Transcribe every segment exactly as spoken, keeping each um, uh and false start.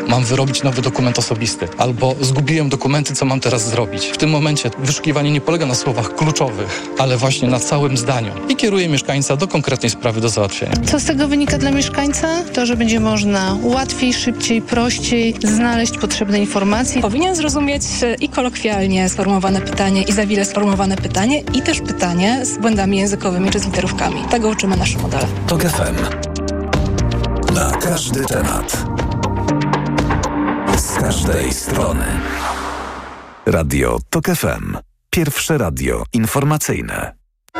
mam wyrobić nowy dokument osobisty, albo zgubiłem dokumenty, co mam teraz zrobić. W tym momencie wyszukiwanie nie polega na słowach kluczowych, ale właśnie na całym zdaniu i kieruje mieszkańca do konkretnej sprawy do załatwienia. Co z tego wynika dla mieszkańca? To, że będzie można łatwiej, szybciej, prościej znaleźć potrzebne informacje. Powinien zrozumieć i kolokwialnie sformułowane pytanie, i zawile sformułowane pytanie, i też pytanie z błędami językowymi czy z literówkami. Tego uczymy nasze modele. TOK F M. Na każdy temat. Z każdej strony. Radio TOK F M. Pierwsze radio informacyjne.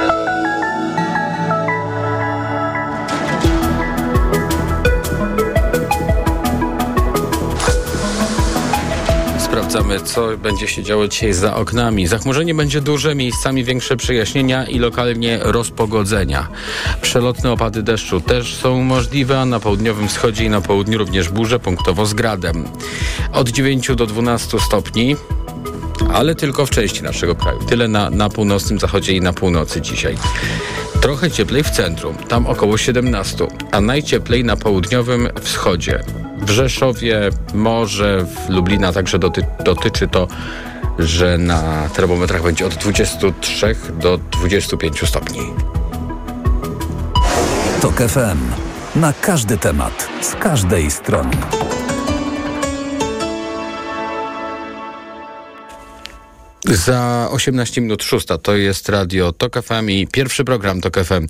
Sprawdzamy, co będzie się działo dzisiaj za oknami. Zachmurzenie będzie duże, miejscami większe przejaśnienia i lokalnie rozpogodzenia. Przelotne opady deszczu też są możliwe, a na południowym wschodzie i na południu również burze, punktowo z gradem. Od dziewięciu do dwunastu stopni, ale tylko w części naszego kraju. Tyle na, na północnym zachodzie i na północy dzisiaj. Trochę cieplej w centrum, tam około siedemnaście, a najcieplej na południowym wschodzie. W Rzeszowie, może w Lublina także doty- dotyczy to, że na termometrach będzie od dwudziestu trzech do dwudziestu pięciu stopni. TOK F M. Na każdy temat, z każdej strony. Za osiemnaście minut szósta to jest radio TOK F M i pierwszy program TOK F M.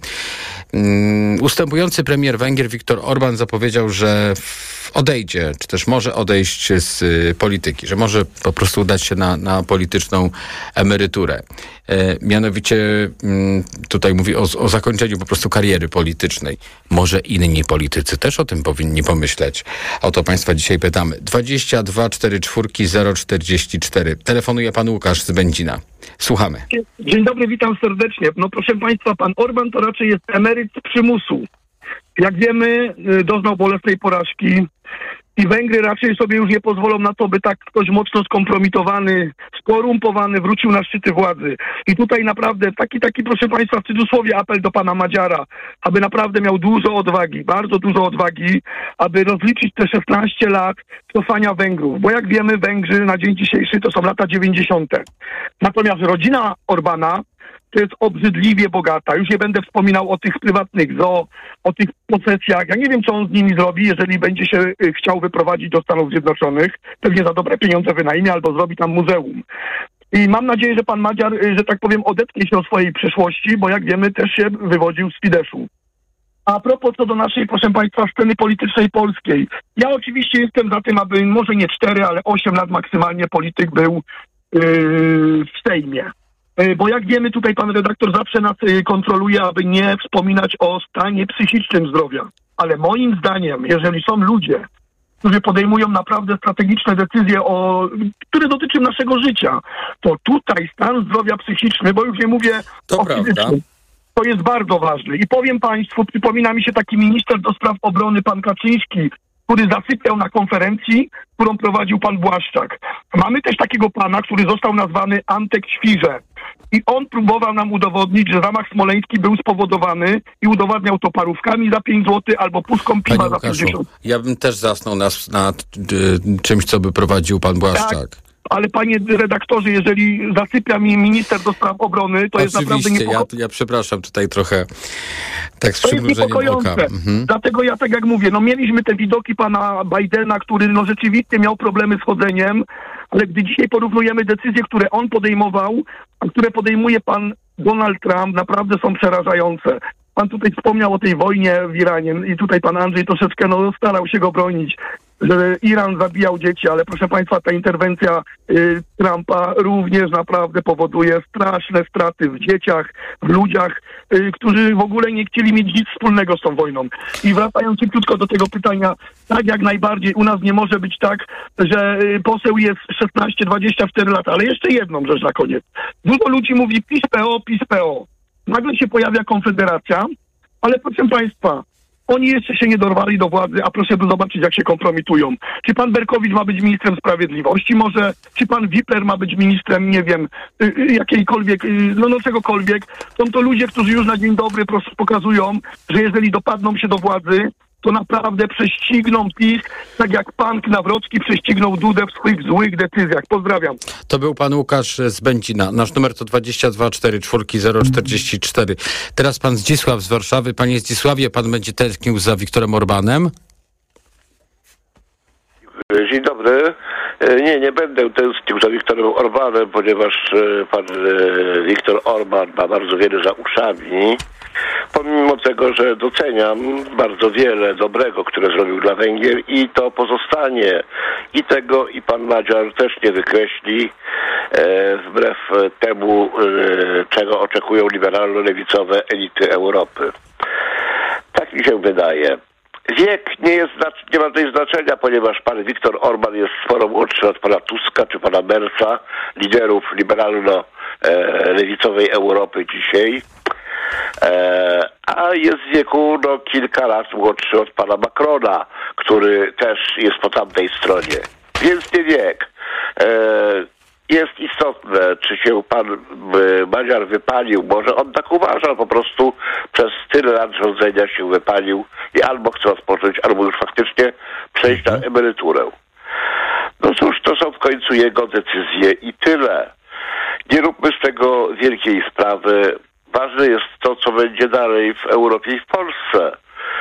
Um, ustępujący premier Węgier Viktor Orbán zapowiedział, że odejdzie, czy też może odejść z y, polityki, że może po prostu udać się na, na polityczną emeryturę. E, mianowicie y, tutaj mówi o, o zakończeniu po prostu kariery politycznej. Może inni politycy też o tym powinni pomyśleć. O to państwa dzisiaj pytamy. dwadzieścia dwa czterdzieści cztery zero czterdzieści cztery. Telefonuje pan Łukasz z Będzina. Słuchamy. Dzień dobry, witam serdecznie. No proszę państwa, pan Orbán to raczej jest emeryt z przymusu. Jak wiemy, doznał bolesnej porażki i Węgry raczej sobie już nie pozwolą na to, by tak ktoś mocno skompromitowany, skorumpowany wrócił na szczyty władzy. I tutaj naprawdę taki, taki proszę państwa, w cudzysłowie apel do pana Madziara, aby naprawdę miał dużo odwagi, bardzo dużo odwagi, aby rozliczyć te szesnaście lat cofania Węgrów. Bo jak wiemy, Węgrzy na dzień dzisiejszy to są lata dziewięćdziesiąte. Natomiast rodzina Orbána to jest obrzydliwie bogata. Już nie będę wspominał o tych prywatnych zoo, o tych posesjach. Ja nie wiem, co on z nimi zrobi, jeżeli będzie się y, chciał wyprowadzić do Stanów Zjednoczonych. Pewnie za dobre pieniądze wynajmie albo zrobi tam muzeum. I mam nadzieję, że pan Madziar, y, że tak powiem, odetnie się o swojej przyszłości, bo jak wiemy, też się wywodził z Fideszu. A propos co do naszej, proszę państwa, sceny politycznej polskiej. Ja oczywiście jestem za tym, aby może nie cztery, ale osiem lat maksymalnie polityk był yy, w Sejmie. Bo jak wiemy, tutaj pan redaktor zawsze nas kontroluje, aby nie wspominać o stanie psychicznym zdrowia. Ale moim zdaniem, jeżeli są ludzie, którzy podejmują naprawdę strategiczne decyzje, o, które dotyczą naszego życia, to tutaj stan zdrowia psychiczny, bo już nie mówię to o prawda. fizycznym, to jest bardzo ważny. I powiem państwu, przypomina mi się taki minister do spraw obrony, pan Kaczyński, który zasypiał na konferencji, którą prowadził pan Błaszczak. Mamy też takiego pana, który został nazwany Antek Świrze. I on próbował nam udowodnić, że zamach smoleński był spowodowany i udowadniał to parówkami za pięć złotych albo puszką piwa Panie za Łukaszu, pięćdziesiąt. ja bym też zasnął nad, nad y, czymś, co by prowadził pan Błaszczak. Tak. Ale panie redaktorze, jeżeli zasypia mi minister do spraw obrony, to jest naprawdę niepokojące. Ja, ja przepraszam tutaj trochę tak z To jest przymrużeniem oka. niepokojące. Mhm. Dlatego ja tak jak mówię, no mieliśmy te widoki pana Bidena, który no rzeczywiście miał problemy z chodzeniem, ale gdy dzisiaj porównujemy decyzje, które on podejmował, a które podejmuje pan Donald Trump, naprawdę są przerażające. Pan tutaj wspomniał o tej wojnie w Iranie i tutaj pan Andrzej troszeczkę no, starał się go bronić, że Iran zabijał dzieci, ale proszę państwa, ta interwencja y, Trumpa również naprawdę powoduje straszne straty w dzieciach, w ludziach, y, którzy w ogóle nie chcieli mieć nic wspólnego z tą wojną. I wracając szybciutko do tego pytania, tak jak najbardziej u nas nie może być tak, że y, poseł jest szesnaście dwadzieścia cztery lata, ale jeszcze jedną rzecz na koniec. Dużo ludzi mówi PiS P O, PiS P O. Nagle się pojawia Konfederacja, ale proszę państwa, oni jeszcze się nie dorwali do władzy, a proszę by zobaczyć, jak się kompromitują. Czy pan Berkowicz ma być ministrem sprawiedliwości może? Czy pan Wipler ma być ministrem, nie wiem, jakiejkolwiek, no, no czegokolwiek? Są to ludzie, którzy już na dzień dobry pokazują, że jeżeli dopadną się do władzy, to naprawdę prześcigną PiS, tak jak pan Nawrocki prześcignął Dudę w swoich złych decyzjach. Pozdrawiam. To był pan Łukasz z Będzina. Nasz numer to dwadzieścia dwa cztery cztery zero czterdzieści cztery. Teraz pan Zdzisław z Warszawy. Panie Zdzisławie, pan będzie tęsknił za Viktorem Orbánem? Dzień dobry. Nie, nie będę tęsknił za Viktorem Orbánem, ponieważ pan Viktor Orbán ma bardzo wiele za uszami. Pomimo tego, że doceniam bardzo wiele dobrego, które zrobił dla Węgier i to pozostanie. I tego i pan Nadziar też nie wykreśli, e, wbrew temu, e, czego oczekują liberalno-lewicowe elity Europy. Tak mi się wydaje. Wiek nie jest, nie ma tutaj znaczenia, ponieważ pan Viktor Orbán jest sporo młodszy od pana Tuska czy pana Merza, liderów liberalno-lewicowej Europy dzisiaj. E, a jest w wieku no, kilka lat młodszy od pana Macrona, który też jest po tamtej stronie. Więc nie wiek. E, jest istotne, czy się pan e, Nadziar wypalił. Może on tak uważa, po prostu przez tyle lat rządzenia się wypalił i albo chce odpocząć, albo już faktycznie przejść na emeryturę. No cóż, to są w końcu jego decyzje i tyle. Nie róbmy z tego wielkiej sprawy. Ważne jest to, co będzie dalej w Europie i w Polsce.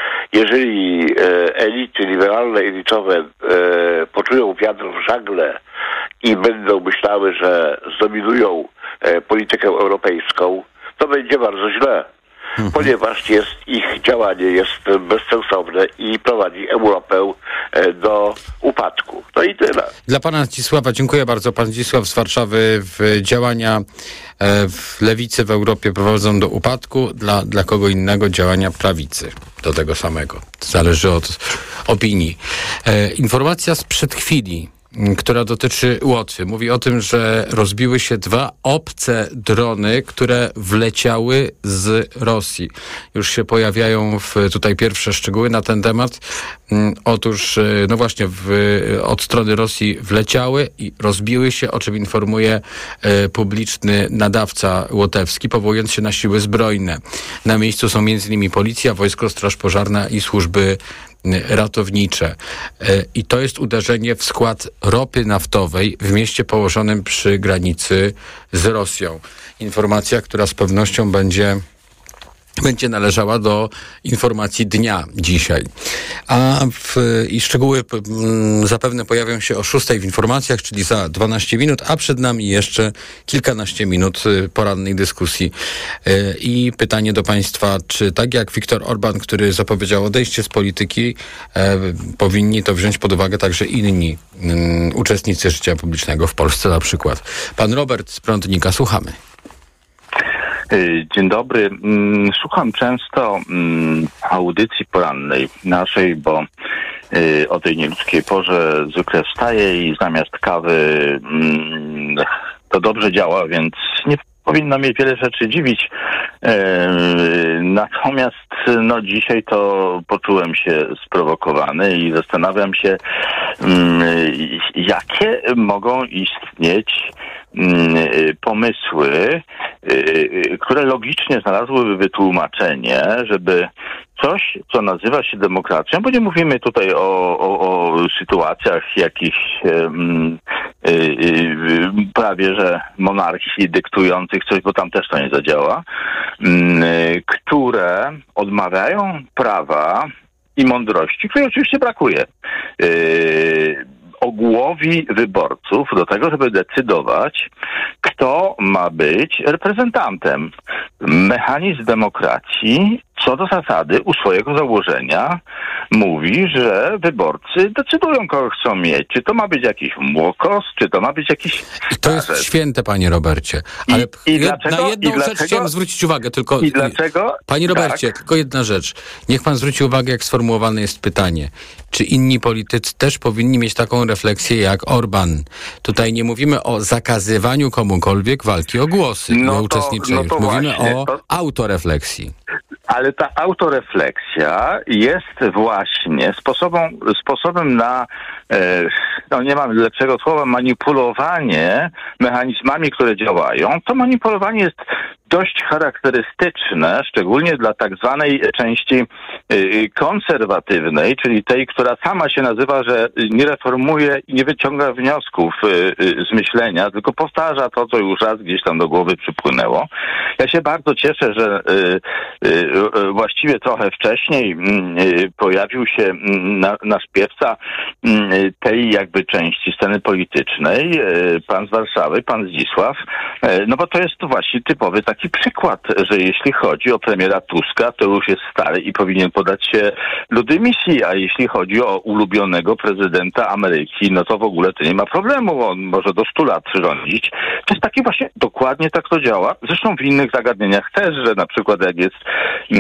Jeżeli e, elity liberalne, elitowe e, poczują wiatr w żagle i będą myślały, że zdominują e, politykę europejską, to będzie bardzo źle. Mhm. Ponieważ jest, ich działanie jest bezsensowne i prowadzi Europę e, do upadku. No i tyle. Dla pana Zdzisława dziękuję bardzo. Pan Zdzisław z Warszawy. W działania e, w lewicy w Europie prowadzą do upadku. Dla, dla kogo innego działania prawicy. Do tego samego. Zależy od opinii. E, informacja sprzed chwili, która dotyczy Łotwy. Mówi o tym, że rozbiły się dwa obce drony, które wleciały z Rosji. Już się pojawiają w, tutaj pierwsze szczegóły na ten temat. Otóż, no właśnie, w, od strony Rosji wleciały i rozbiły się, o czym informuje e, publiczny nadawca łotewski, powołując się na siły zbrojne. Na miejscu są między innymi policja, wojsko, straż pożarna i służby ratownicze. I to jest uderzenie w skład ropy naftowej w mieście położonym przy granicy z Rosją. Informacja, która z pewnością będzie będzie należała do informacji dnia dzisiaj. A w, i szczegóły p, m, zapewne pojawią się o szóstej w informacjach, czyli za dwanaście minut, a przed nami jeszcze kilkanaście minut porannej dyskusji. Yy, I pytanie do państwa, czy tak jak Viktor Orbán, który zapowiedział odejście z polityki, yy, powinni to wziąć pod uwagę także inni yy, uczestnicy życia publicznego w Polsce na przykład. Pan Robert z Prądnika, słuchamy. Dzień dobry. Słucham często audycji porannej naszej, bo o tej nieludzkiej porze zwykle wstaję i zamiast kawy to dobrze działa, więc nie powinno mnie wiele rzeczy dziwić. Natomiast no dzisiaj to poczułem się sprowokowany i zastanawiam się, jakie mogą istnieć pomysły, które logicznie znalazłyby wytłumaczenie, żeby coś, co nazywa się demokracją, bo nie mówimy tutaj o, o, o sytuacjach jakichś um, y, y, prawie że monarchii dyktujących coś, bo tam też to nie zadziała, y, które odmawiają prawa i mądrości, której oczywiście brakuje, y, ogółowi wyborców do tego, żeby decydować, kto ma być reprezentantem. Mechanizm demokracji, co do zasady, u swojego założenia mówi, że wyborcy decydują, kogo chcą mieć. Czy to ma być jakiś młokos, czy to ma być jakiś... I to jest święte, panie Robercie. Ale I, i na dlaczego, jedną i rzecz dlaczego, chciałem zwrócić uwagę, tylko... I dlaczego? Panie Robercie, tak. Tylko jedna rzecz. Niech pan zwróci uwagę, jak sformułowane jest pytanie. Czy inni politycy też powinni mieć taką refleksję jak Orbán? Tutaj nie mówimy o zakazywaniu komukolwiek walki o głosy, no o to, uczestniczeniu. no to mówimy właśnie, o to... autorefleksji. Ale ta autorefleksja jest właśnie sposobem, sposobem na, e, no nie mam lepszego słowa, manipulowanie mechanizmami, które działają. To manipulowanie jest dość charakterystyczne, szczególnie dla tak zwanej części konserwatywnej, czyli tej, która sama się nazywa, że nie reformuje i nie wyciąga wniosków z myślenia, tylko powtarza to, co już raz gdzieś tam do głowy przypłynęło. Ja się bardzo cieszę, że właściwie trochę wcześniej pojawił się nasz piewca tej jakby części sceny politycznej, pan z Warszawy, pan Zdzisław, no bo to jest właśnie typowy taki przykład, że jeśli chodzi o premiera Tuska, to już jest stary i powinien podać się do dymisji, a jeśli chodzi o ulubionego prezydenta Ameryki, no to w ogóle to nie ma problemu, on może do stu lat rządzić. To jest takie właśnie, dokładnie tak to działa. Zresztą w innych zagadnieniach też, że na przykład jak jest yy,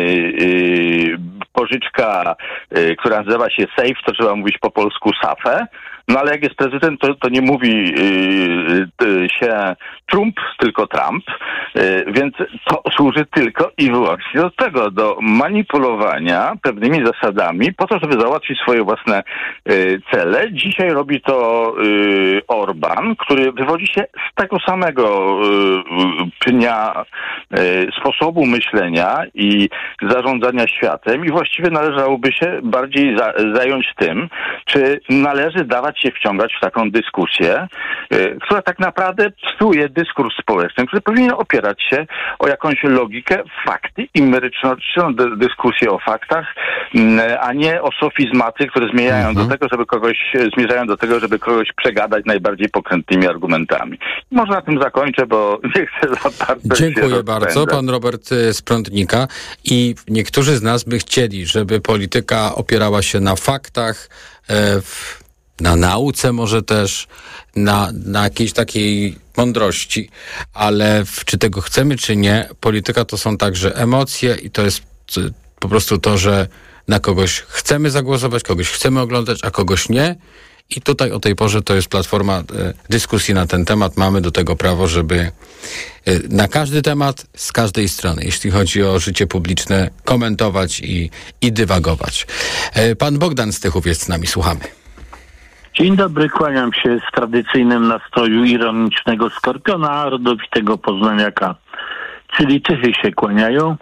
yy, pożyczka, yy, która nazywa się safe, to trzeba mówić po polsku safę. No ale jak jest prezydent, to, to nie mówi yy, yy, się Trump, tylko Trump, yy, więc to służy tylko i wyłącznie do tego, do manipulowania pewnymi zasadami po to, żeby załatwić swoje własne yy, cele. Dzisiaj robi to yy, Orban, który wywodzi się z tego samego yy, pnia yy, sposobu myślenia i zarządzania światem i właściwie należałoby się bardziej za, zająć tym, czy należy dawać się wciągać w taką dyskusję, y, która tak naprawdę psuje dyskurs społeczny, który powinien opierać się o jakąś logikę, fakty i merytoryczną dy- dyskusję o faktach, y, a nie o sofizmaty, które zmierzają mhm. do tego, żeby kogoś zmierzają do tego, żeby kogoś przegadać najbardziej pokrętnymi argumentami. Może na tym zakończę, bo nie chcę za bardzo. Dziękuję bardzo, pan Robert z Prądnika. I niektórzy z nas by chcieli, żeby polityka opierała się na faktach, e, w na nauce może też, na, na jakiejś takiej mądrości, ale w, czy tego chcemy, czy nie, polityka to są także emocje i to jest po prostu to, że na kogoś chcemy zagłosować, kogoś chcemy oglądać, a kogoś nie. I tutaj o tej porze to jest platforma e, dyskusji na ten temat. Mamy do tego prawo, żeby e, na każdy temat, z każdej strony, jeśli chodzi o życie publiczne, komentować i, i dywagować. E, pan Bogdan z Tychów jest z nami, słuchamy. Dzień dobry, kłaniam się z tradycyjnym nastroju ironicznego skorpiona, a rodowitego poznaniaka, czyli Tychy się kłaniają.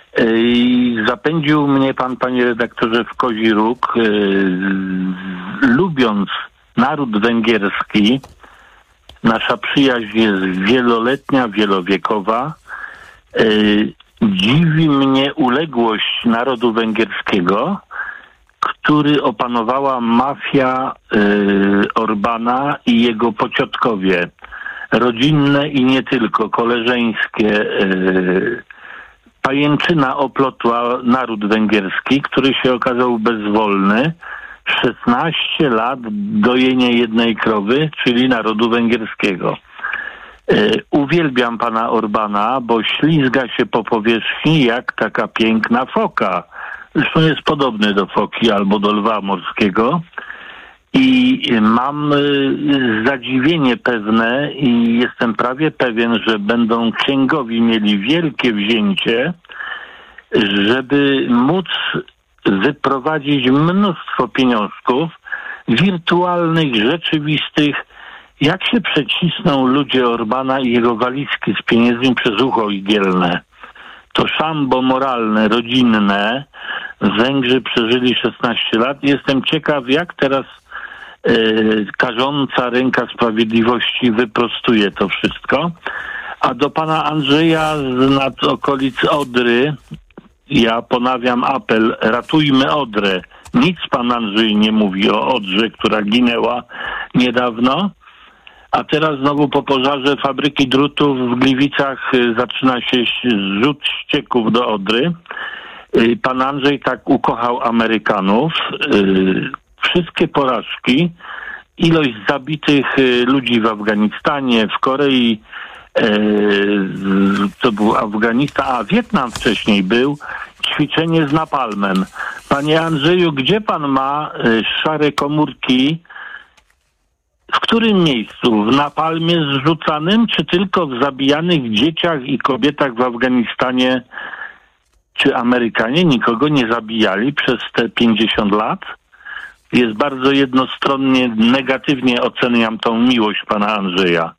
I zapędził mnie pan, panie redaktorze, w kozi róg, yy, lubiąc naród węgierski. Nasza przyjaźń jest wieloletnia, wielowiekowa. Yy, dziwi mnie uległość narodu węgierskiego, który opanowała mafia y, Orbana i jego pociotkowie, rodzinne i nie tylko, koleżeńskie. Y, pajęczyna oplotła naród węgierski, który się okazał bezwolny. szesnaście lat dojenie jednej krowy, czyli narodu węgierskiego. Y, uwielbiam pana Orbana, bo ślizga się po powierzchni jak taka piękna foka. Zresztą jest podobny do foki albo do lwa morskiego i mam zadziwienie pewne i jestem prawie pewien, że będą księgowi mieli wielkie wzięcie, żeby móc wyprowadzić mnóstwo pieniążków wirtualnych, rzeczywistych. Jak się przecisną ludzie Orbana i jego walizki z pieniędzmi przez ucho igielne? To szambo moralne, rodzinne. Węgrzy przeżyli szesnaście lat. Jestem ciekaw, jak teraz e, karząca ręka sprawiedliwości wyprostuje to wszystko. A do pana Andrzeja z nad okolic Odry ja ponawiam apel, ratujmy Odrę. Nic pan Andrzej nie mówi o Odrze, która ginęła niedawno. A teraz znowu po pożarze fabryki drutów w Gliwicach zaczyna się zrzut ścieków do Odry. Pan Andrzej tak ukochał Amerykanów. Wszystkie porażki, ilość zabitych ludzi w Afganistanie, w Korei, to był Afganistan, a Wietnam wcześniej był, ćwiczenie z napalmem. Panie Andrzeju, gdzie pan ma szare komórki? W którym miejscu? W napalmie zrzucanym, czy tylko w zabijanych dzieciach i kobietach w Afganistanie? Czy Amerykanie nikogo nie zabijali przez te pięćdziesiąt lat? Jest bardzo jednostronnie, negatywnie oceniam tą miłość pana Andrzeja.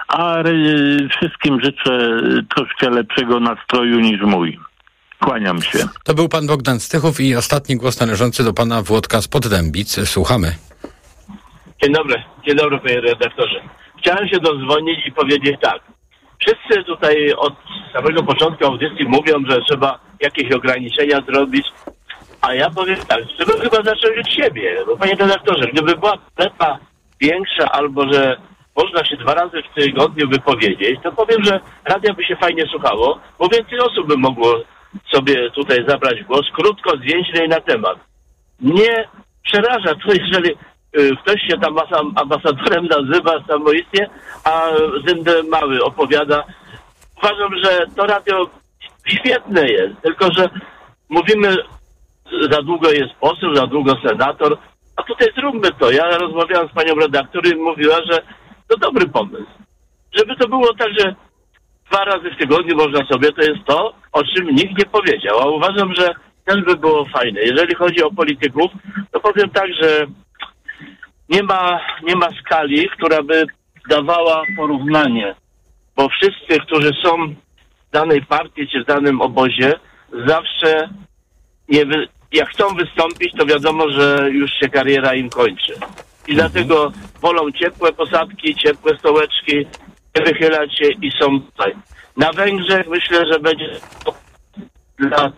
a y, wszystkim życzę troszkę lepszego nastroju niż mój. Kłaniam się. To był pan Bogdan Stychów i ostatni głos należący do pana Włodka z Poddębic. Słuchamy. Dzień dobry, dzień dobry panie redaktorze. Chciałem się dozwonić i powiedzieć tak. Wszyscy tutaj od samego początku audycji mówią, że trzeba jakieś ograniczenia zrobić, a ja powiem tak, trzeba chyba zacząć od siebie. Bo panie redaktorze, gdyby była paleta większa albo że można się dwa razy w tygodniu wypowiedzieć, to powiem, że radia by się fajnie słuchało, bo więcej osób by mogło sobie tutaj zabrać głos, krótko, zwięźlej na temat. Mnie przeraża to, jeżeli y, ktoś się tam ambasadorem nazywa samoistnie, a Zyndę Mały opowiada. Uważam, że to radio świetne jest, tylko że mówimy, za długo jest poseł, za długo senator, a tutaj zróbmy to. Ja rozmawiałam z panią redaktor i mówiła, że to dobry pomysł. Żeby to było tak, że dwa razy w tygodniu można sobie, to jest to, o czym nikt nie powiedział, a uważam, że też by było fajne. Jeżeli chodzi o polityków, to powiem tak, że nie ma, nie ma skali, która by dawała porównanie, bo wszyscy, którzy są w danej partii czy w danym obozie, zawsze nie wy, jak chcą wystąpić, to wiadomo, że już się kariera im kończy. I dlatego wolą ciepłe posadki, ciepłe stołeczki, nie wychylać się i są tutaj. Na Węgrzech myślę, że będzie dla...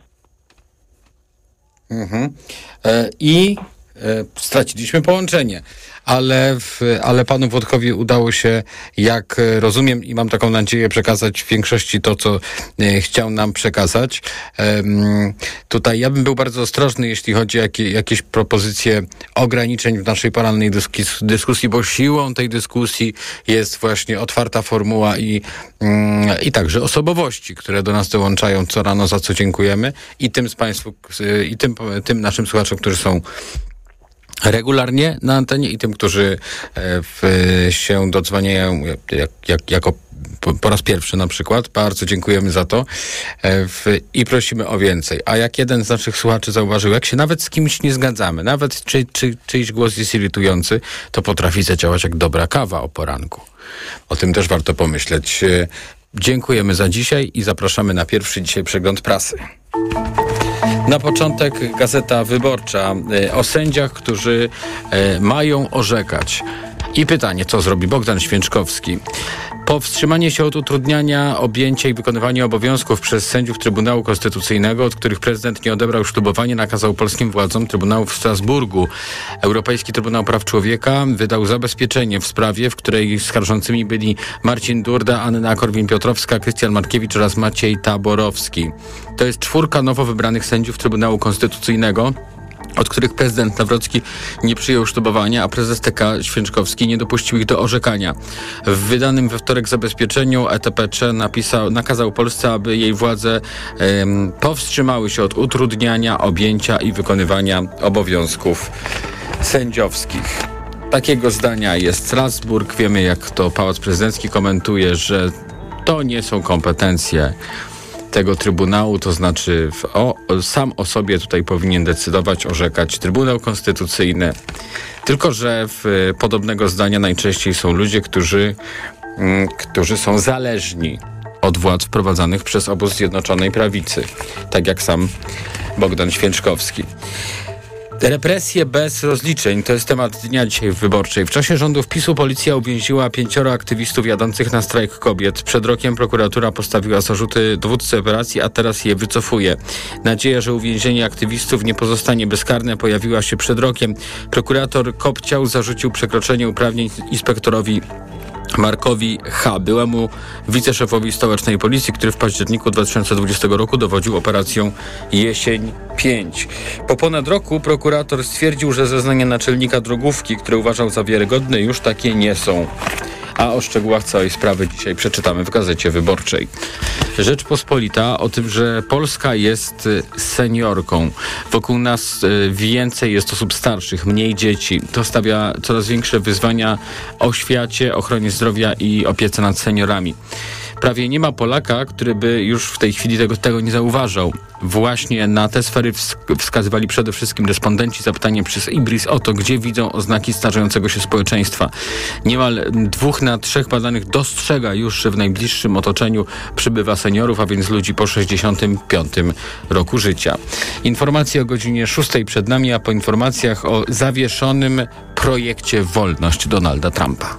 Mhm. E, I e, straciliśmy połączenie, ale, w, ale panu Włodkowi udało się, jak rozumiem i mam taką nadzieję, przekazać w większości to, co e, chciał nam przekazać. E, tutaj ja bym był bardzo ostrożny, jeśli chodzi o jakie, jakieś propozycje ograniczeń w naszej porannej dyskus- dyskusji, bo siłą tej dyskusji jest właśnie otwarta formuła i, mm, i także osobowości, które do nas dołączają co rano, za co dziękujemy, i tym z państwu, i tym, tym naszym słuchaczom, którzy są regularnie na antenie, i tym, którzy w, się dodzwaniają jak, jak, jako po, po raz pierwszy na przykład. Bardzo dziękujemy za to w, i prosimy o więcej. A jak jeden z naszych słuchaczy zauważył, jak się nawet z kimś nie zgadzamy, nawet czy, czy, czyjś głos jest irytujący, to potrafi zadziałać jak dobra kawa o poranku. O tym też warto pomyśleć. Dziękujemy za dzisiaj i zapraszamy na pierwszy dzisiaj przegląd prasy. Na początek Gazeta Wyborcza o sędziach, którzy mają orzekać. I pytanie, co zrobi Bogdan Święczkowski? Powstrzymanie się od utrudniania, objęcia i wykonywania obowiązków przez sędziów Trybunału Konstytucyjnego, od których prezydent nie odebrał ślubowania, nakazał polskim władzom Trybunału w Strasburgu. Europejski Trybunał Praw Człowieka wydał zabezpieczenie w sprawie, w której skarżącymi byli Marcin Durda, Anna Korwin-Piotrowska, Krystian Markiewicz oraz Maciej Taborowski. To jest czwórka nowo wybranych sędziów Trybunału Konstytucyjnego, od których prezydent Nawrocki nie przyjął ślubowania, a prezes T K Święczkowski nie dopuścił ich do orzekania. W wydanym we wtorek zabezpieczeniu E T P C napisał, nakazał Polsce, aby jej władze um, powstrzymały się od utrudniania, objęcia i wykonywania obowiązków sędziowskich. Takiego zdania jest Strasburg. Wiemy, jak to Pałac Prezydencki komentuje, że to nie są kompetencje tego Trybunału, to znaczy w, o, sam o sobie tutaj powinien decydować, orzekać Trybunał Konstytucyjny. Tylko że w podobnego zdania najczęściej są ludzie, którzy, mm, którzy są zależni od władz wprowadzanych przez obóz Zjednoczonej Prawicy. Tak jak sam Bogdan Święczkowski. Represje bez rozliczeń to jest temat dnia dzisiaj w Wyborczej. W czasie rządów PiSu policja uwięziła pięcioro aktywistów jadących na strajk kobiet. Przed rokiem prokuratura postawiła zarzuty dowódcy operacji, a teraz je wycofuje. Nadzieja, że uwięzienie aktywistów nie pozostanie bezkarne, pojawiła się przed rokiem. Prokurator Kopciał zarzucił przekroczenie uprawnień inspektorowi Markowi H., byłemu wiceszefowi stołecznej policji, który w październiku dwa tysiące dwudziestego roku dowodził operacją Jesień pięć. Po ponad roku prokurator stwierdził, że zeznania naczelnika drogówki, które uważał za wiarygodne, już takie nie są. A o szczegółach całej sprawy dzisiaj przeczytamy w Gazecie Wyborczej. Rzeczpospolita o tym, że Polska jest seniorką. Wokół nas więcej jest osób starszych, mniej dzieci. To stawia coraz większe wyzwania oświacie, ochronie zdrowia i opiece nad seniorami. Prawie nie ma Polaka, który by już w tej chwili tego, tego nie zauważał. Właśnie na te sfery wskazywali przede wszystkim respondenci zapytani przez Ibris o to, gdzie widzą oznaki starzejącego się społeczeństwa. Niemal dwóch na trzech badanych dostrzega już, że w najbliższym otoczeniu przybywa seniorów, a więc ludzi po sześćdziesiątym piątym roku życia. Informacje o godzinie szóstej przed nami, a po informacjach o zawieszonym projekcie Wolność Donalda Trumpa.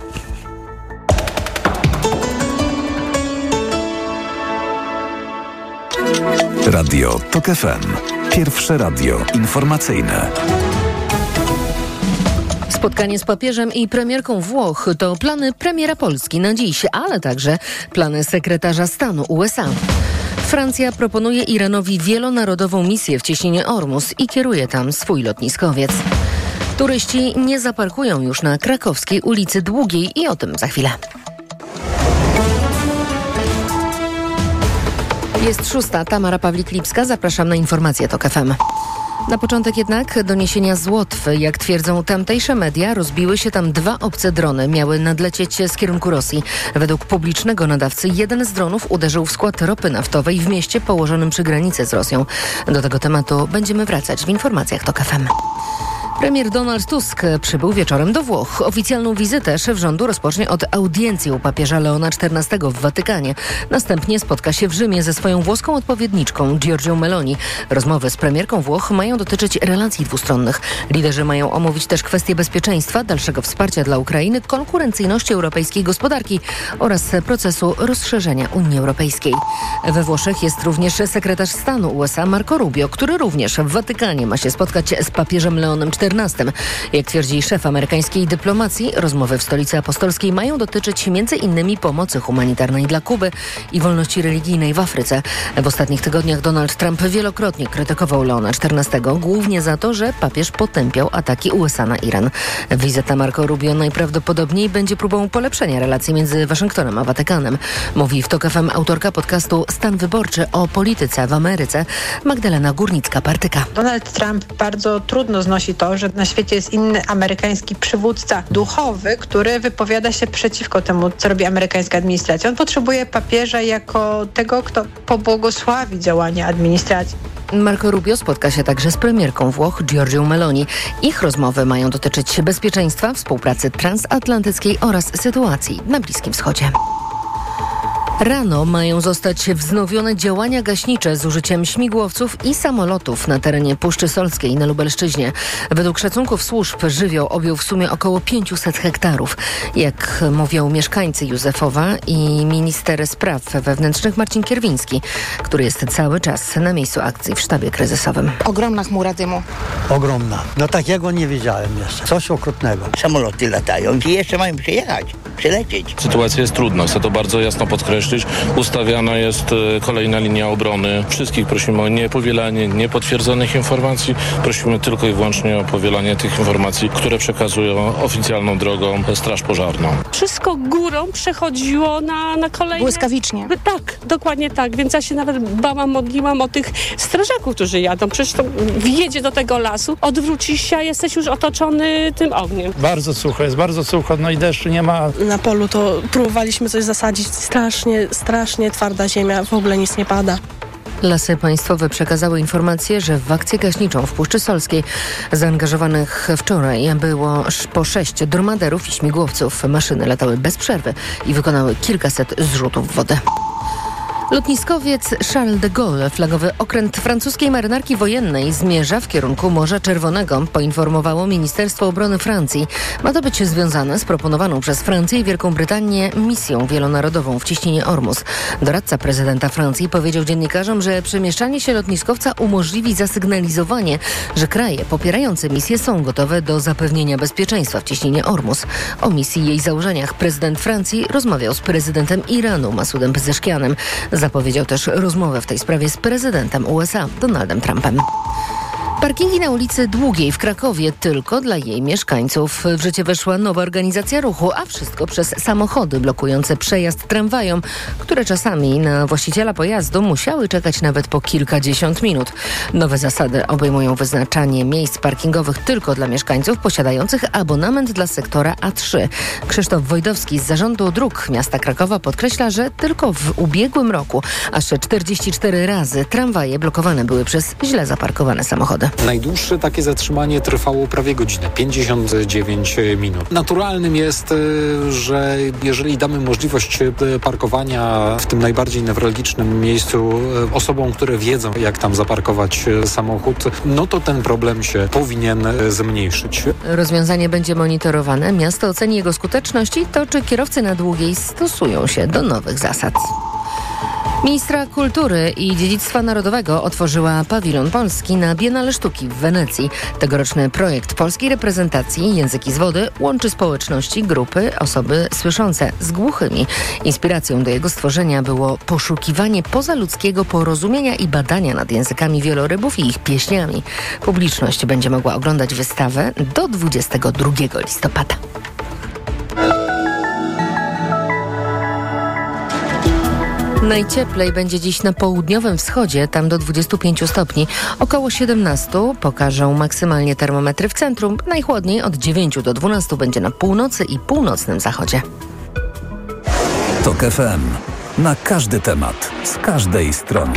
Radio TOK F M. Pierwsze radio informacyjne. Spotkanie z papieżem i premierką Włoch to plany premiera Polski na dziś, ale także plany sekretarza stanu U S A. Francja proponuje Iranowi wielonarodową misję w cieśninie Ormus i kieruje tam swój lotniskowiec. Turyści nie zaparkują już na krakowskiej ulicy Długiej i o tym za chwilę. Jest szósta, Tamara Pawlik-Lipska, zapraszam na informacje TOK F M. Na początek jednak doniesienia z Łotwy. Jak twierdzą tamtejsze media, rozbiły się tam dwa obce drony. Miały nadlecieć z kierunku Rosji. Według publicznego nadawcy jeden z dronów uderzył w skład ropy naftowej w mieście położonym przy granicy z Rosją. Do tego tematu będziemy wracać w informacjach TOK F M. Premier Donald Tusk przybył wieczorem do Włoch. Oficjalną wizytę szef rządu rozpocznie od audiencji u papieża Leona czternastego w Watykanie. Następnie spotka się w Rzymie ze swoją włoską odpowiedniczką Giorgią Meloni. Rozmowy z premierką Włoch mają dotyczyć relacji dwustronnych. Liderzy mają omówić też kwestie bezpieczeństwa, dalszego wsparcia dla Ukrainy, konkurencyjności europejskiej gospodarki oraz procesu rozszerzenia Unii Europejskiej. We Włoszech jest również sekretarz stanu U S A Marco Rubio, który również w Watykanie ma się spotkać z papieżem Leonem czternastym. Jak twierdzi szef amerykańskiej dyplomacji, rozmowy w stolicy apostolskiej mają dotyczyć między innymi pomocy humanitarnej dla Kuby i wolności religijnej w Afryce. W ostatnich tygodniach Donald Trump wielokrotnie krytykował Leona czternastego, głównie za to, że papież potępiał ataki U S A na Iran. Wizyta Marco Rubio najprawdopodobniej będzie próbą polepszenia relacji między Waszyngtonem a Watykanem. Mówi w TOK F M autorka podcastu Stan Wyborczy o polityce w Ameryce Magdalena Górnicka-Partyka. Donald Trump bardzo trudno znosi to, że na świecie jest inny amerykański przywódca duchowy, który wypowiada się przeciwko temu, co robi amerykańska administracja. On potrzebuje papieża jako tego, kto pobłogosławi działania administracji. Marco Rubio spotka się także z premierką Włoch Giorgią Meloni. Ich rozmowy mają dotyczyć bezpieczeństwa, współpracy transatlantyckiej oraz sytuacji na Bliskim Wschodzie. Rano mają zostać wznowione działania gaśnicze z użyciem śmigłowców i samolotów na terenie Puszczy Solskiej na Lubelszczyźnie. Według szacunków służb żywioł objął w sumie około pięćset hektarów. Jak mówią mieszkańcy Józefowa i minister spraw wewnętrznych Marcin Kierwiński, który jest cały czas na miejscu akcji w sztabie kryzysowym. Ogromna chmura dymu. Ogromna. No takiego nie widziałem jeszcze. Coś okrutnego. Samoloty latają i jeszcze mają przyjechać, przylecieć. Sytuacja jest trudna, chcę to bardzo jasno podkreślić. Ustawiana jest kolejna linia obrony. Wszystkich prosimy o niepowielanie niepotwierdzonych informacji. Prosimy tylko i wyłącznie o powielanie tych informacji, które przekazują oficjalną drogą Straż Pożarną. Wszystko górą przechodziło na, na kolejne... Błyskawicznie. Tak, dokładnie tak. Więc ja się nawet bałam, modliłam o tych strażaków, którzy jadą. Przecież to wjedzie do tego lasu, odwróci się, a jesteś już otoczony tym ogniem. Bardzo sucho, jest bardzo sucho, no i deszczu nie ma. Na polu to próbowaliśmy coś zasadzić. Strasznie, strasznie twarda ziemia, w ogóle nic nie pada. Lasy Państwowe przekazały informację, że w akcję gaśniczą w Puszczy Solskiej zaangażowanych wczoraj było po sześć dromaderów i śmigłowców. Maszyny latały bez przerwy i wykonały kilkaset zrzutów wody. Lotniskowiec Charles de Gaulle, flagowy okręt francuskiej marynarki wojennej, zmierza w kierunku Morza Czerwonego, poinformowało Ministerstwo Obrony Francji. Ma to być związane z proponowaną przez Francję i Wielką Brytanię misją wielonarodową w cieśninie Ormus. Doradca prezydenta Francji powiedział dziennikarzom, że przemieszczanie się lotniskowca umożliwi zasygnalizowanie, że kraje popierające misję są gotowe do zapewnienia bezpieczeństwa w cieśninie Ormus. O misji i jej założeniach prezydent Francji rozmawiał z prezydentem Iranu Masudem Pezeszkianem. Zapowiedział też rozmowę w tej sprawie z prezydentem U S A Donaldem Trumpem. Parkingi na ulicy Długiej w Krakowie tylko dla jej mieszkańców. W życie weszła nowa organizacja ruchu, a wszystko przez samochody blokujące przejazd tramwajom, które czasami na właściciela pojazdu musiały czekać nawet po kilkadziesiąt minut. Nowe zasady obejmują wyznaczanie miejsc parkingowych tylko dla mieszkańców posiadających abonament dla sektora A trzy. Krzysztof Wojdowski z Zarządu Dróg Miasta Krakowa podkreśla, że tylko w ubiegłym roku aż czterdzieści cztery razy tramwaje blokowane były przez źle zaparkowane samochody. Najdłuższe takie zatrzymanie trwało prawie godzinę, pięćdziesiąt dziewięć minut. Naturalnym jest, że jeżeli damy możliwość parkowania w tym najbardziej newralgicznym miejscu osobom, które wiedzą, jak tam zaparkować samochód, no to ten problem się powinien zmniejszyć. Rozwiązanie będzie monitorowane. Miasto oceni jego skuteczność i to, czy kierowcy na Długiej stosują się do nowych zasad. Ministra Kultury i Dziedzictwa Narodowego otworzyła pawilon polski na Biennale Sztuki w Wenecji. Tegoroczny projekt polskiej reprezentacji Języki z Wody łączy społeczności, grupy, osoby słyszące z głuchymi. Inspiracją do jego stworzenia było poszukiwanie pozaludzkiego porozumienia i badania nad językami wielorybów i ich pieśniami. Publiczność będzie mogła oglądać wystawę do dwudziestego drugiego listopada. Najcieplej będzie dziś na południowym wschodzie, tam do dwudziestu pięciu stopni. Około siedemnastu pokażą maksymalnie termometry w centrum. Najchłodniej od dziewięciu do dwunastu będzie na północy i północnym zachodzie. TOK F M. Na każdy temat, z każdej strony.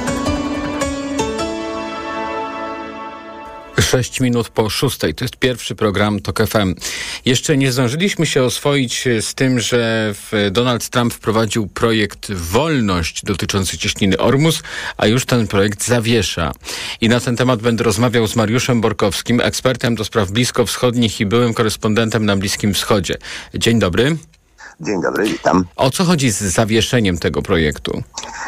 Sześć minut po szóstej. To jest pierwszy program TOK F M. Jeszcze nie zdążyliśmy się oswoić z tym, że Donald Trump wprowadził projekt Wolność dotyczący cieśniny Ormus, a już ten projekt zawiesza. I na ten temat będę rozmawiał z Mariuszem Borkowskim, ekspertem do spraw bliskowschodnich i byłym korespondentem na Bliskim Wschodzie. Dzień dobry. Dzień dobry, witam. O co chodzi z zawieszeniem tego projektu?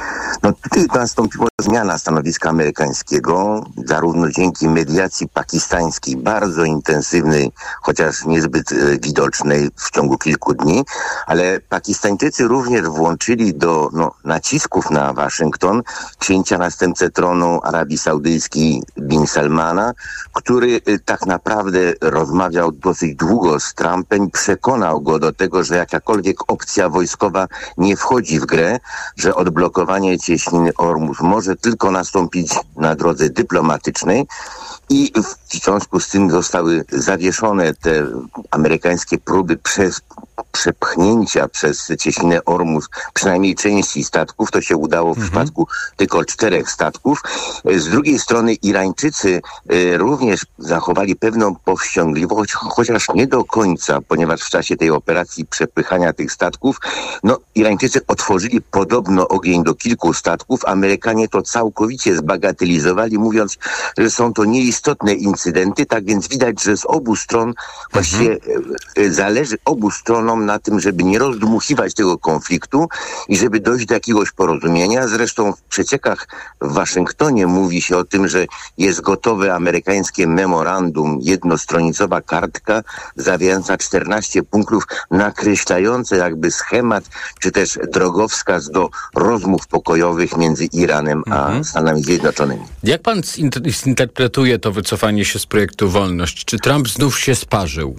No tutaj nastąpiła zmiana stanowiska amerykańskiego, zarówno dzięki mediacji pakistańskiej, bardzo intensywnej, chociaż niezbyt e, widocznej w ciągu kilku dni, ale Pakistańczycy również włączyli do no, nacisków na Waszyngton księcia następcę tronu Arabii Saudyjskiej bin Salmana, który e, tak naprawdę rozmawiał dosyć długo z Trumpem i przekonał go do tego, że jakakolwiek opcja wojskowa nie wchodzi w grę, że odblokowanie cieśniny Ormus może tylko nastąpić na drodze dyplomatycznej i w związku z tym zostały zawieszone te amerykańskie próby przez przepchnięcia przez cieśninę Ormus przynajmniej części statków. To się udało w mhm. przypadku tylko czterech statków. Z drugiej strony Irańczycy y, również zachowali pewną powściągliwość, chociaż nie do końca, ponieważ w czasie tej operacji przepychania tych statków, no Irańczycy otworzyli podobno ogień do kilku statków. Amerykanie to całkowicie zbagatelizowali, mówiąc, że są to nieistotne incydenty. Tak więc widać, że z obu stron właściwie mhm. zależy obu stronom na tym, żeby nie rozdmuchiwać tego konfliktu i żeby dojść do jakiegoś porozumienia. Zresztą w przeciekach w Waszyngtonie mówi się o tym, że jest gotowe amerykańskie memorandum, jednostronicowa kartka zawierająca czternaście punktów, nakreślające jakby schemat, czy też drogowskaz do rozmów pokojowych między Iranem a mhm. Stanami Zjednoczonymi. Jak pan zinterpretuje to wycofanie się z projektu Wolność? Czy Trump znów się sparzył?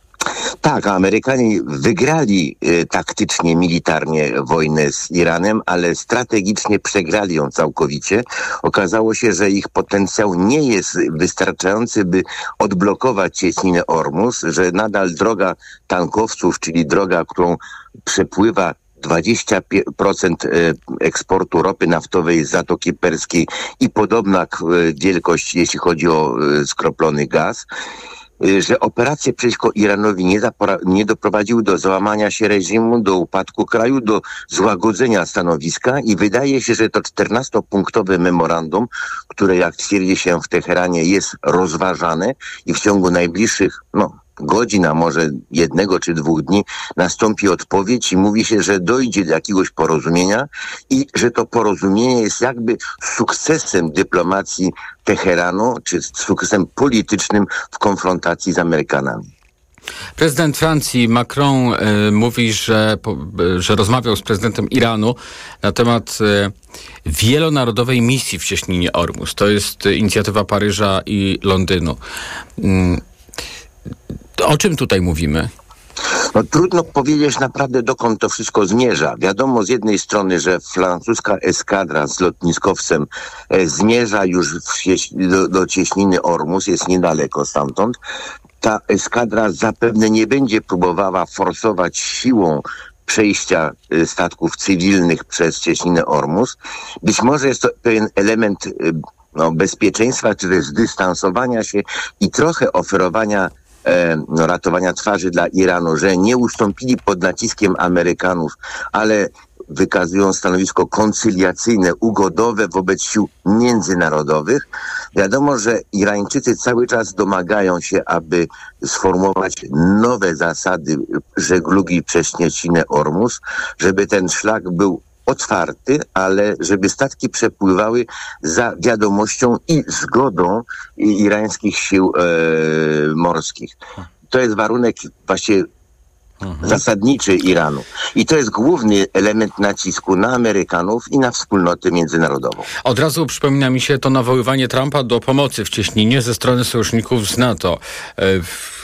Tak, Amerykanie wygrali y, taktycznie, militarnie wojnę z Iranem, ale strategicznie przegrali ją całkowicie. Okazało się, że ich potencjał nie jest wystarczający, by odblokować cieśninę Ormus, że nadal droga tankowców, czyli droga, którą przepływa dwadzieścia procent eksportu ropy naftowej z Zatoki Perskiej i podobna wielkość, jeśli chodzi o skroplony gaz, że operacje przeciwko Iranowi nie, zapora- nie doprowadziły do załamania się reżimu, do upadku kraju, do złagodzenia stanowiska i wydaje się, że to czternastopunktowe memorandum, które jak twierdzi się w Teheranie jest rozważane i w ciągu najbliższych, no godzin, a może jednego czy dwóch dni nastąpi odpowiedź i mówi się, że dojdzie do jakiegoś porozumienia i że to porozumienie jest jakby sukcesem dyplomacji Teheranu, czy sukcesem politycznym w konfrontacji z Amerykanami. Prezydent Francji Macron y, mówi, że, po, y, że rozmawiał z prezydentem Iranu na temat y, wielonarodowej misji w cieśninie Ormus. To jest y, inicjatywa Paryża i Londynu. Y, o czym tutaj mówimy? No, trudno powiedzieć naprawdę, dokąd to wszystko zmierza. Wiadomo z jednej strony, że francuska eskadra z lotniskowcem e, zmierza już w cieś- do, do cieśniny Ormus, jest niedaleko stamtąd. Ta eskadra zapewne nie będzie próbowała forsować siłą przejścia y, statków cywilnych przez cieśninę Ormus. Być może jest to pewien element y, no, bezpieczeństwa, czy też zdystansowania się i trochę oferowania No, ratowania twarzy dla Iranu, że nie ustąpili pod naciskiem Amerykanów, ale wykazują stanowisko koncyliacyjne, ugodowe wobec sił międzynarodowych. Wiadomo, że Irańczycy cały czas domagają się, aby sformułować nowe zasady żeglugi przez cieśninę Ormus, żeby ten szlak był otwarty, ale żeby statki przepływały za wiadomością i zgodą irańskich sił e, morskich. To jest warunek właściwie mhm. zasadniczy Iranu. I to jest główny element nacisku na Amerykanów i na wspólnotę międzynarodową. Od razu przypomina mi się to nawoływanie Trumpa do pomocy w cieśninie ze strony sojuszników z NATO. E, w,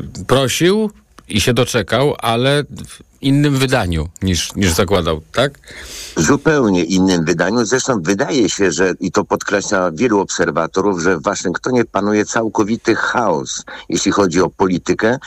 prosił i się doczekał, ale w innym wydaniu niż, niż zakładał, tak? Zupełnie innym wydaniu. Zresztą wydaje się, że, i to podkreśla wielu obserwatorów, że w Waszyngtonie panuje całkowity chaos, jeśli chodzi o politykę.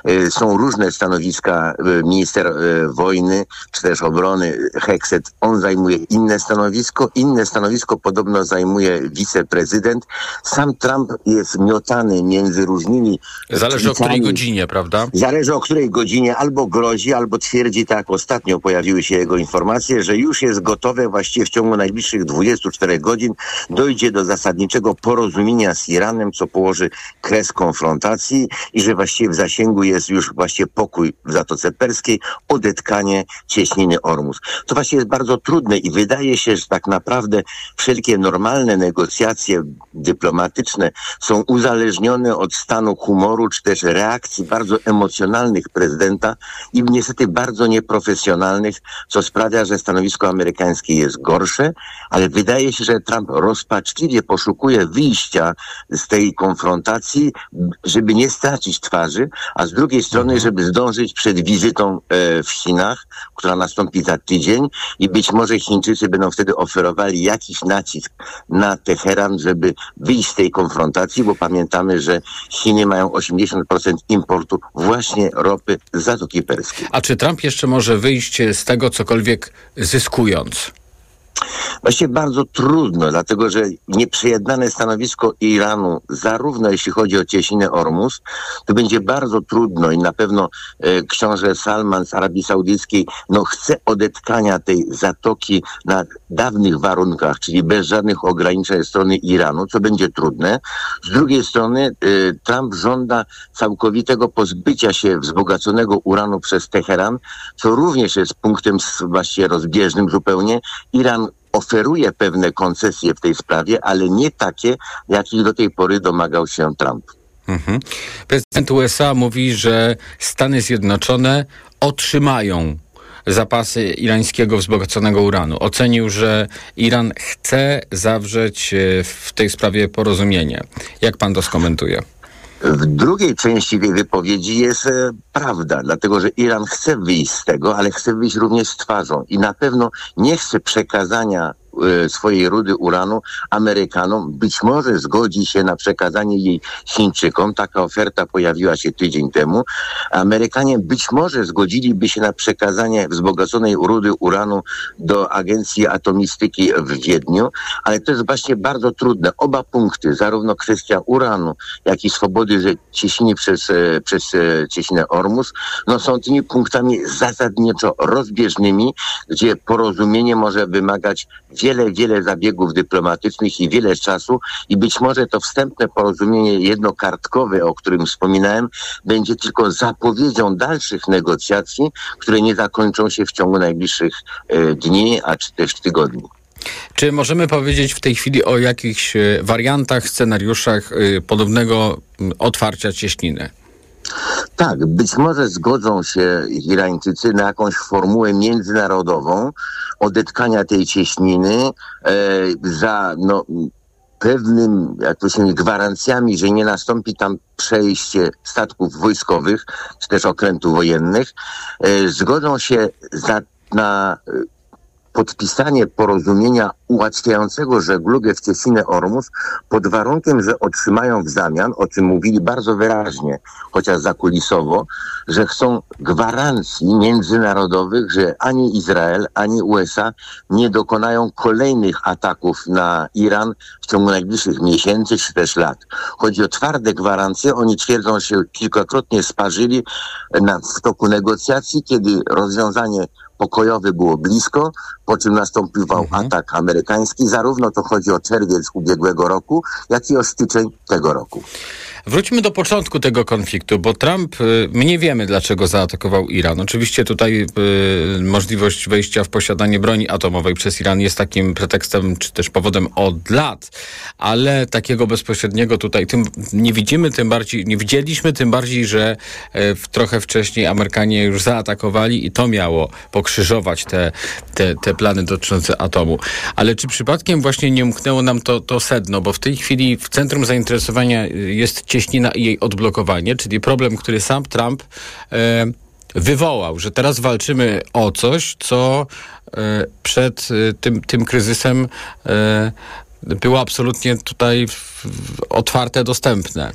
Są różne stanowiska. Minister wojny, czy też obrony Hexet, on zajmuje inne stanowisko. Inne stanowisko podobno zajmuje wiceprezydent. Sam Trump jest miotany między różnymi... Zależy o której godzinie, prawda? Zależy o której godzinie. Albo grozi, albo twierdzi, tak ostatnio pojawiły się jego informacje, że już jest gotowe, właściwie w ciągu najbliższych dwudziestu czterech godzin dojdzie do zasadniczego porozumienia z Iranem, co położy kres konfrontacji i że właściwie w zasięgu jest już właściwie pokój w Zatoce Perskiej, odetkanie cieśniny Ormus. To właściwie jest bardzo trudne i wydaje się, że tak naprawdę wszelkie normalne negocjacje dyplomatyczne są uzależnione od stanu humoru, czy też reakcji bardzo emocjonalnych prezydenta i niestety bardzo nieprofesjonalnych, co sprawia, że stanowisko amerykańskie jest gorsze, ale wydaje się, że Trump rozpaczliwie poszukuje wyjścia z tej konfrontacji, żeby nie stracić twarzy, a z drugiej strony, żeby zdążyć przed wizytą e, w Chinach, która nastąpi za tydzień i być może Chińczycy będą wtedy oferowali jakiś nacisk na Teheran, żeby wyjść z tej konfrontacji, bo pamiętamy, że Chiny mają osiemdziesiąt procent importu właśnie ropy z Zatoki Perskiej. A czy Trump jeszcze może wyjść z tego cokolwiek zyskując? Właściwie bardzo trudno, dlatego że nieprzejednane stanowisko Iranu, zarówno jeśli chodzi o cieśninę Ormus, to będzie bardzo trudno i na pewno e, książę Salman z Arabii Saudyjskiej no, chce odetkania tej zatoki na dawnych warunkach, czyli bez żadnych ograniczeń ze strony Iranu, co będzie trudne. Z drugiej strony e, Trump żąda całkowitego pozbycia się wzbogaconego uranu przez Teheran, co również jest punktem właściwie rozbieżnym zupełnie. Iran oferuje pewne koncesje w tej sprawie, ale nie takie, jakich do tej pory domagał się Trump. Mhm. Prezydent U S A mówi, że Stany Zjednoczone otrzymają zapasy irańskiego wzbogaconego uranu. Ocenił, że Iran chce zawrzeć w tej sprawie porozumienie. Jak pan to skomentuje? W drugiej części tej wypowiedzi jest e, prawda, dlatego że Iran chce wyjść z tego, ale chce wyjść również z twarzą i na pewno nie chce przekazania e, swojej rudy uranu Amerykanom. Być może zgodzi się na przekazanie jej Chińczykom. Taka oferta pojawiła się tydzień temu. Amerykanie być może zgodziliby się na przekazanie wzbogaconej rudy uranu do Agencji Atomistyki w Wiedniu, ale to jest właśnie bardzo trudne. Oba punkty, zarówno kwestia uranu, jak i swobody że cieśniny przez, przez cieśninę Ormus, no są tymi punktami zasadniczo rozbieżnymi, gdzie porozumienie może wymagać wiele, wiele zabiegów dyplomatycznych i wiele czasu i być może to wstępne porozumienie jednokartkowe, o którym wspominałem, będzie tylko zapowiedzią dalszych negocjacji, które nie zakończą się w ciągu najbliższych e, dni, a czy też tygodni. Czy możemy powiedzieć w tej chwili o jakichś wariantach, scenariuszach podobnego otwarcia cieśniny? Tak, być może zgodzą się Irańczycy na jakąś formułę międzynarodową odetkania tej cieśniny e, za no, pewnym, jak to się mówi, gwarancjami, że nie nastąpi tam przejście statków wojskowych, czy też okrętów wojennych. E, zgodzą się za, na podpisanie porozumienia ułatwiającego żeglugę w cieśninę Ormus pod warunkiem, że otrzymają w zamian, o czym mówili bardzo wyraźnie, chociaż zakulisowo, że chcą gwarancji międzynarodowych, że ani Izrael, ani U S A nie dokonają kolejnych ataków na Iran w ciągu najbliższych miesięcy czy też lat. Chodzi o twarde gwarancje. Oni twierdzą, się kilkakrotnie sparzyli na, w toku negocjacji, kiedy rozwiązanie pokojowe było blisko, po czym nastąpił mhm. atak amerykański. Zarówno to chodzi o czerwiec ubiegłego roku, jak i o styczeń tego roku. Wróćmy do początku tego konfliktu, bo Trump, my nie wiemy, dlaczego zaatakował Iran. Oczywiście tutaj y, możliwość wejścia w posiadanie broni atomowej przez Iran jest takim pretekstem, czy też powodem od lat, ale takiego bezpośredniego tutaj tym nie widzimy, tym bardziej, nie widzieliśmy, tym bardziej, że y, trochę wcześniej Amerykanie już zaatakowali i to miało pokrzyżować te, te, te plany dotyczące atomu. Ale czy przypadkiem właśnie nie umknęło nam to, to sedno, bo w tej chwili w centrum zainteresowania jest cieśnina i jej odblokowanie, czyli problem, który sam Trump e, wywołał, że teraz walczymy o coś, co e, przed e, tym, tym kryzysem e, było absolutnie tutaj w, w, otwarte, dostępne.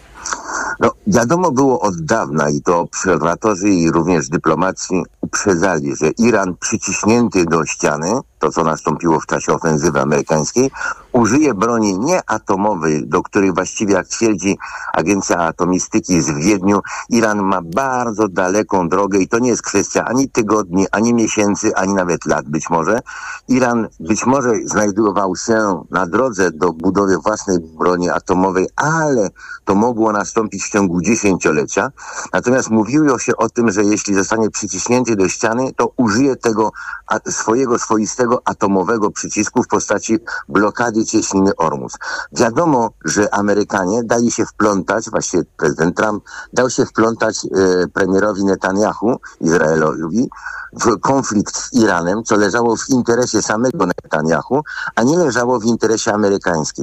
No, wiadomo było od dawna i to obserwatorzy i również dyplomacji uprzedzali, że Iran przyciśnięty do ściany, to co nastąpiło w czasie ofensywy amerykańskiej, użyje broni nieatomowej, do której właściwie, jak twierdzi Agencja Atomistyki z Wiedniu, Iran ma bardzo daleką drogę i to nie jest kwestia ani tygodni, ani miesięcy, ani nawet lat być może. Iran być może znajdował się na drodze do budowy własnej broni atomowej, ale to mogło nastąpić w ciągu dziesięciolecia. Natomiast mówiło się o tym, że jeśli zostanie przyciśnięty do ściany, to użyje tego swojego swoistego atomowego przycisku w postaci blokady cieśniny Ormus. Wiadomo, że Amerykanie dali się wplątać, właściwie prezydent Trump dał się wplątać e, premierowi Netanyahu, Izraelowi, w konflikt z Iranem, co leżało w interesie samego Netanyahu, a nie leżało w interesie amerykańskim.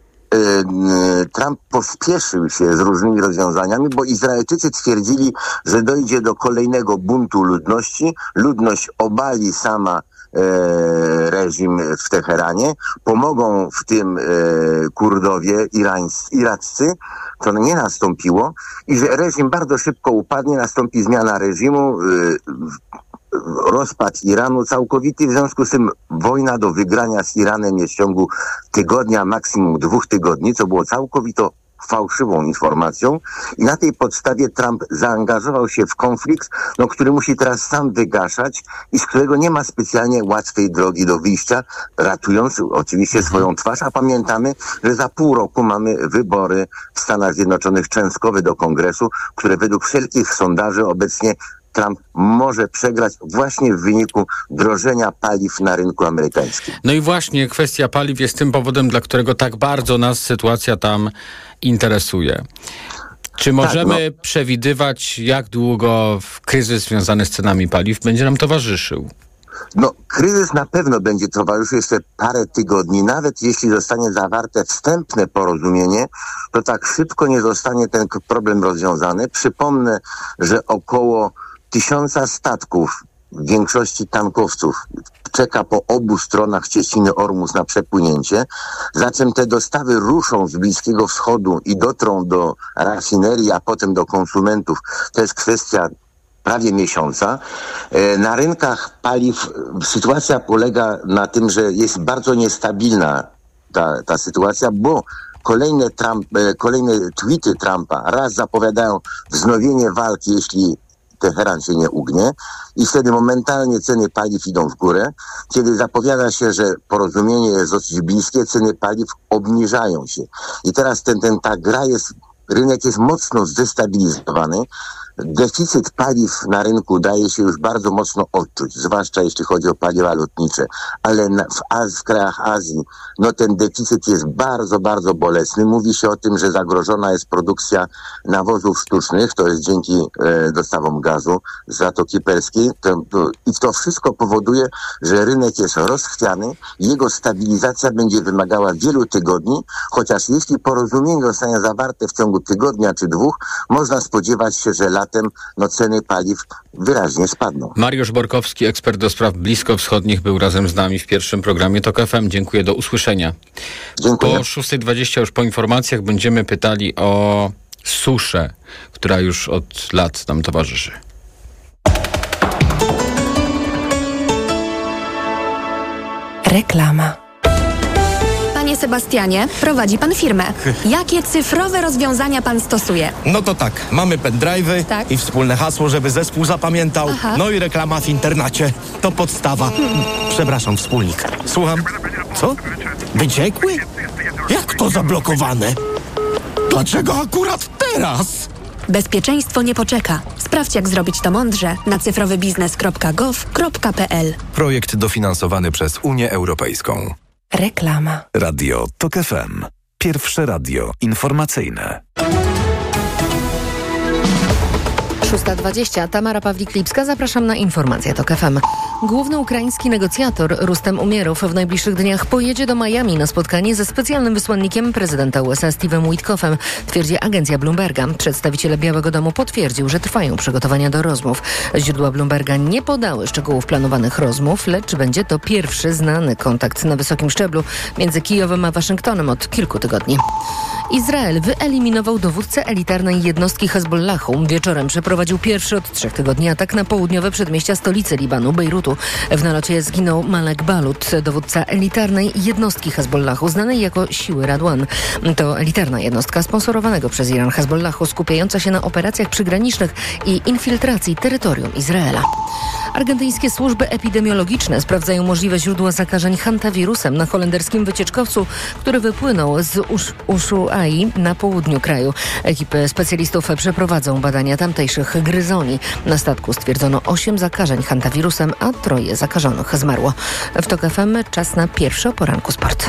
Trump pospieszył się z różnymi rozwiązaniami, bo Izraelczycy twierdzili, że dojdzie do kolejnego buntu ludności. Ludność obali sama e, reżim w Teheranie. Pomogą w tym e, Kurdowie irańscy, iraccy, co nie nastąpiło. I że reżim bardzo szybko upadnie, nastąpi zmiana reżimu, e, rozpad Iranu całkowity, w związku z tym wojna do wygrania z Iranem jest w ciągu tygodnia, maksimum dwóch tygodni, co było całkowitą fałszywą informacją i na tej podstawie Trump zaangażował się w konflikt, no, który musi teraz sam wygaszać i z którego nie ma specjalnie łatwej drogi do wyjścia, ratując oczywiście swoją twarz, a pamiętamy, że za pół roku mamy wybory w Stanach Zjednoczonych częstkowe do Kongresu, które według wszelkich sondaży obecnie Trump może przegrać właśnie w wyniku drożenia paliw na rynku amerykańskim. No i właśnie kwestia paliw jest tym powodem, dla którego tak bardzo nas sytuacja tam interesuje. Czy możemy tak, no. przewidywać, jak długo kryzys związany z cenami paliw będzie nam towarzyszył? No, kryzys na pewno będzie towarzyszył jeszcze parę tygodni. Nawet jeśli zostanie zawarte wstępne porozumienie, to tak szybko nie zostanie ten problem rozwiązany. Przypomnę, że około tysiąca statków, w większości tankowców, czeka po obu stronach cieśniny Ormus na przepłynięcie, za czym te dostawy ruszą z Bliskiego Wschodu i dotrą do rafinerii, a potem do konsumentów. To jest kwestia prawie miesiąca. Na rynkach paliw sytuacja polega na tym, że jest bardzo niestabilna ta, ta sytuacja, bo kolejne, Trump, kolejne tweety Trumpa raz zapowiadają wznowienie walki, jeśli Teheran się nie ugnie i wtedy momentalnie ceny paliw idą w górę. Kiedy zapowiada się, że porozumienie jest dosyć bliskie, ceny paliw obniżają się. I teraz ten, ten, ta gra jest rynek jest mocno zdestabilizowany. Deficyt paliw na rynku daje się już bardzo mocno odczuć, zwłaszcza jeśli chodzi o paliwa lotnicze, ale na, w, Az, w krajach Azji no ten deficyt jest bardzo, bardzo bolesny. Mówi się o tym, że zagrożona jest produkcja nawozów sztucznych, to jest dzięki e, dostawom gazu z Zatoki Perskiej to, to, i to wszystko powoduje, że rynek jest rozchwiany, jego stabilizacja będzie wymagała wielu tygodni, chociaż jeśli porozumienie zostanie zawarte w ciągu tygodnia czy dwóch, można spodziewać się, że latem no, ceny paliw wyraźnie spadną. Mariusz Borkowski, ekspert do spraw bliskowschodnich, był razem z nami w pierwszym programie Tok F M. Dziękuję, do usłyszenia. Dziękuję. Po szósta dwadzieścia już po informacjach będziemy pytali o suszę, która już od lat nam towarzyszy. Reklama. Panie Sebastianie, prowadzi pan firmę. Jakie cyfrowe rozwiązania pan stosuje? No to tak, mamy pendrive'y tak. i wspólne hasło, żeby zespół zapamiętał. Aha. No i reklama w internecie. To podstawa. Hmm. Przepraszam, wspólnik. Słucham. Co? Wyciekły? Jak to zablokowane? Dlaczego akurat teraz? Bezpieczeństwo nie poczeka. Sprawdź, jak zrobić to mądrze na cyfrowybiznes kropka gov kropka p l. Projekt dofinansowany przez Unię Europejską. Reklama. Radio Tok F M. Pierwsze radio informacyjne. szósta dwadzieścia. Tamara Pawlik-Lipska. Zapraszam na informacje Tok F M. Główny ukraiński negocjator Rustem Umierow w najbliższych dniach pojedzie do Miami na spotkanie ze specjalnym wysłannikiem prezydenta U S A Steve'em Witkoffem, twierdzi agencja Bloomberga. Przedstawiciel Białego Domu potwierdził, że trwają przygotowania do rozmów. Źródła Bloomberga nie podały szczegółów planowanych rozmów, lecz będzie to pierwszy znany kontakt na wysokim szczeblu między Kijowem a Waszyngtonem od kilku tygodni. Izrael wyeliminował dowódcę elitarnej jednostki Hezbollahu. Wieczorem przeprowadził pierwszy od trzech tygodni atak na południowe przedmieścia stolicy Libanu, Bejrutu. W nalocie zginął Malek Balut, dowódca elitarnej jednostki Hezbollahu, znanej jako Siły Radwan. To elitarna jednostka sponsorowanego przez Iran Hezbollahu, skupiająca się na operacjach przygranicznych i infiltracji terytorium Izraela. Argentyńskie służby epidemiologiczne sprawdzają możliwe źródła zakażeń hantawirusem na holenderskim wycieczkowcu, który wypłynął z Usz- Ushuai na południu kraju. Ekipy specjalistów przeprowadzą badania tamtejszych gryzoni. Na statku stwierdzono osiem zakażeń hantawirusem, a troje zakażonych zmarło. W Tok F M czas na pierwszy o poranku sport.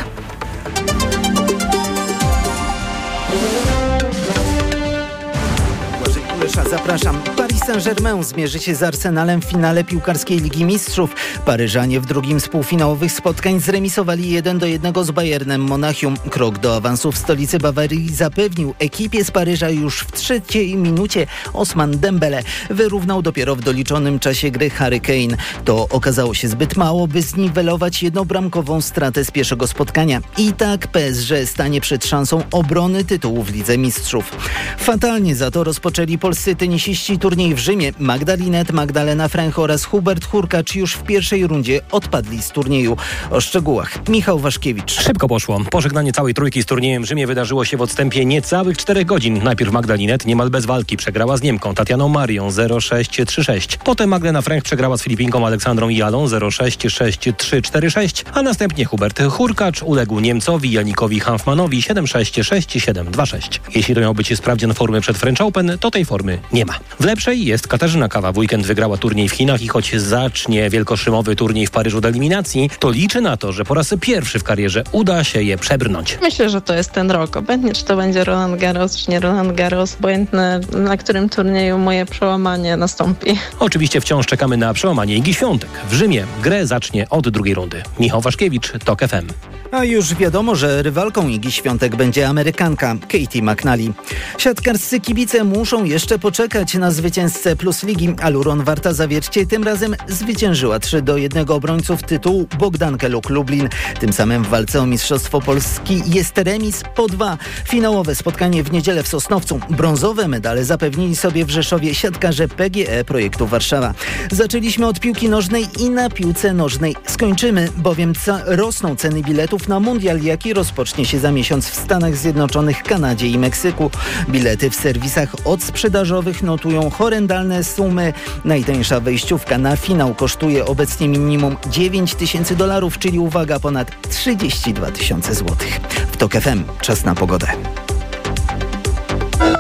Zapraszam. Paris Saint-Germain zmierzy się z Arsenalem w finale piłkarskiej Ligi Mistrzów. Paryżanie w drugim z półfinałowych spotkań zremisowali jeden do jednego z Bayernem Monachium. Krok do awansu w stolicy Bawarii zapewnił ekipie z Paryża już w trzeciej minucie Ousmane Dembele. Wyrównał dopiero w doliczonym czasie gry Harry Kane. To okazało się zbyt mało, by zniwelować jednobramkową stratę z pierwszego spotkania. I tak P S G stanie przed szansą obrony tytułu w Lidze Mistrzów. Fatalnie za to rozpoczęli polscy tenisiści turniej w Rzymie. Magdalinet, Magdalena Fręch oraz Hubert Hurkacz już w pierwszej rundzie odpadli z turnieju. O szczegółach Michał Waszkiewicz. Szybko poszło. Pożegnanie całej trójki z turniejem w Rzymie wydarzyło się w odstępie niecałych czterech godzin. Najpierw Magdalinet niemal bez walki przegrała z Niemką Tatianą Marią zero sześć trzy sześć. Potem Magdalena Fręch przegrała z Filipinką Aleksandrą Jalą zero sześć sześć trzy cztery sześć, a następnie Hubert Hurkacz uległ Niemcowi Janikowi Hanfmanowi siedem sześć sześć siedem dwa sześć. Jeśli to miał być sprawdzian formy przed French Open, to tej formy nie ma. W lepszej jest Katarzyna Kawa. W weekend wygrała turniej w Chinach i choć zacznie wielkoszymowy turniej w Paryżu do eliminacji, to liczy na to, że po raz pierwszy w karierze uda się je przebrnąć. Myślę, że to jest ten rok. Obojętnie, czy to będzie Roland Garros, czy nie Roland Garros, obojętne na którym turnieju moje przełamanie nastąpi. Oczywiście wciąż czekamy na przełamanie Igi Świątek. W Rzymie grę zacznie od drugiej rundy. Michał Waszkiewicz, Tok F M. A już wiadomo, że rywalką Igi Świątek będzie Amerykanka Katie McNally. Siatkarscy kibice muszą jeszcze poczekać na zwycięzcę Plus Ligi. Aluron Warta Zawiercie tym razem zwyciężyła trzy do jednego obrońców tytułu Bogdankę Luk Lublin. Tym samym w walce o Mistrzostwo Polski jest remis po dwa. Finałowe spotkanie w niedzielę w Sosnowcu. Brązowe medale zapewnili sobie w Rzeszowie siatkarze P G E Projektu Warszawa. Zaczęliśmy od piłki nożnej i na piłce nożnej skończymy, bowiem ca- rosną ceny biletów na mundial, jaki rozpocznie się za miesiąc w Stanach Zjednoczonych, Kanadzie i Meksyku. Bilety w serwisach odsprzedażowych notują horrendalne sumy. Najtańsza wejściówka na finał kosztuje obecnie minimum dziewięć tysięcy dolarów, czyli uwaga, ponad trzydzieści dwa tysiące złotych. W Tok F M czas na pogodę.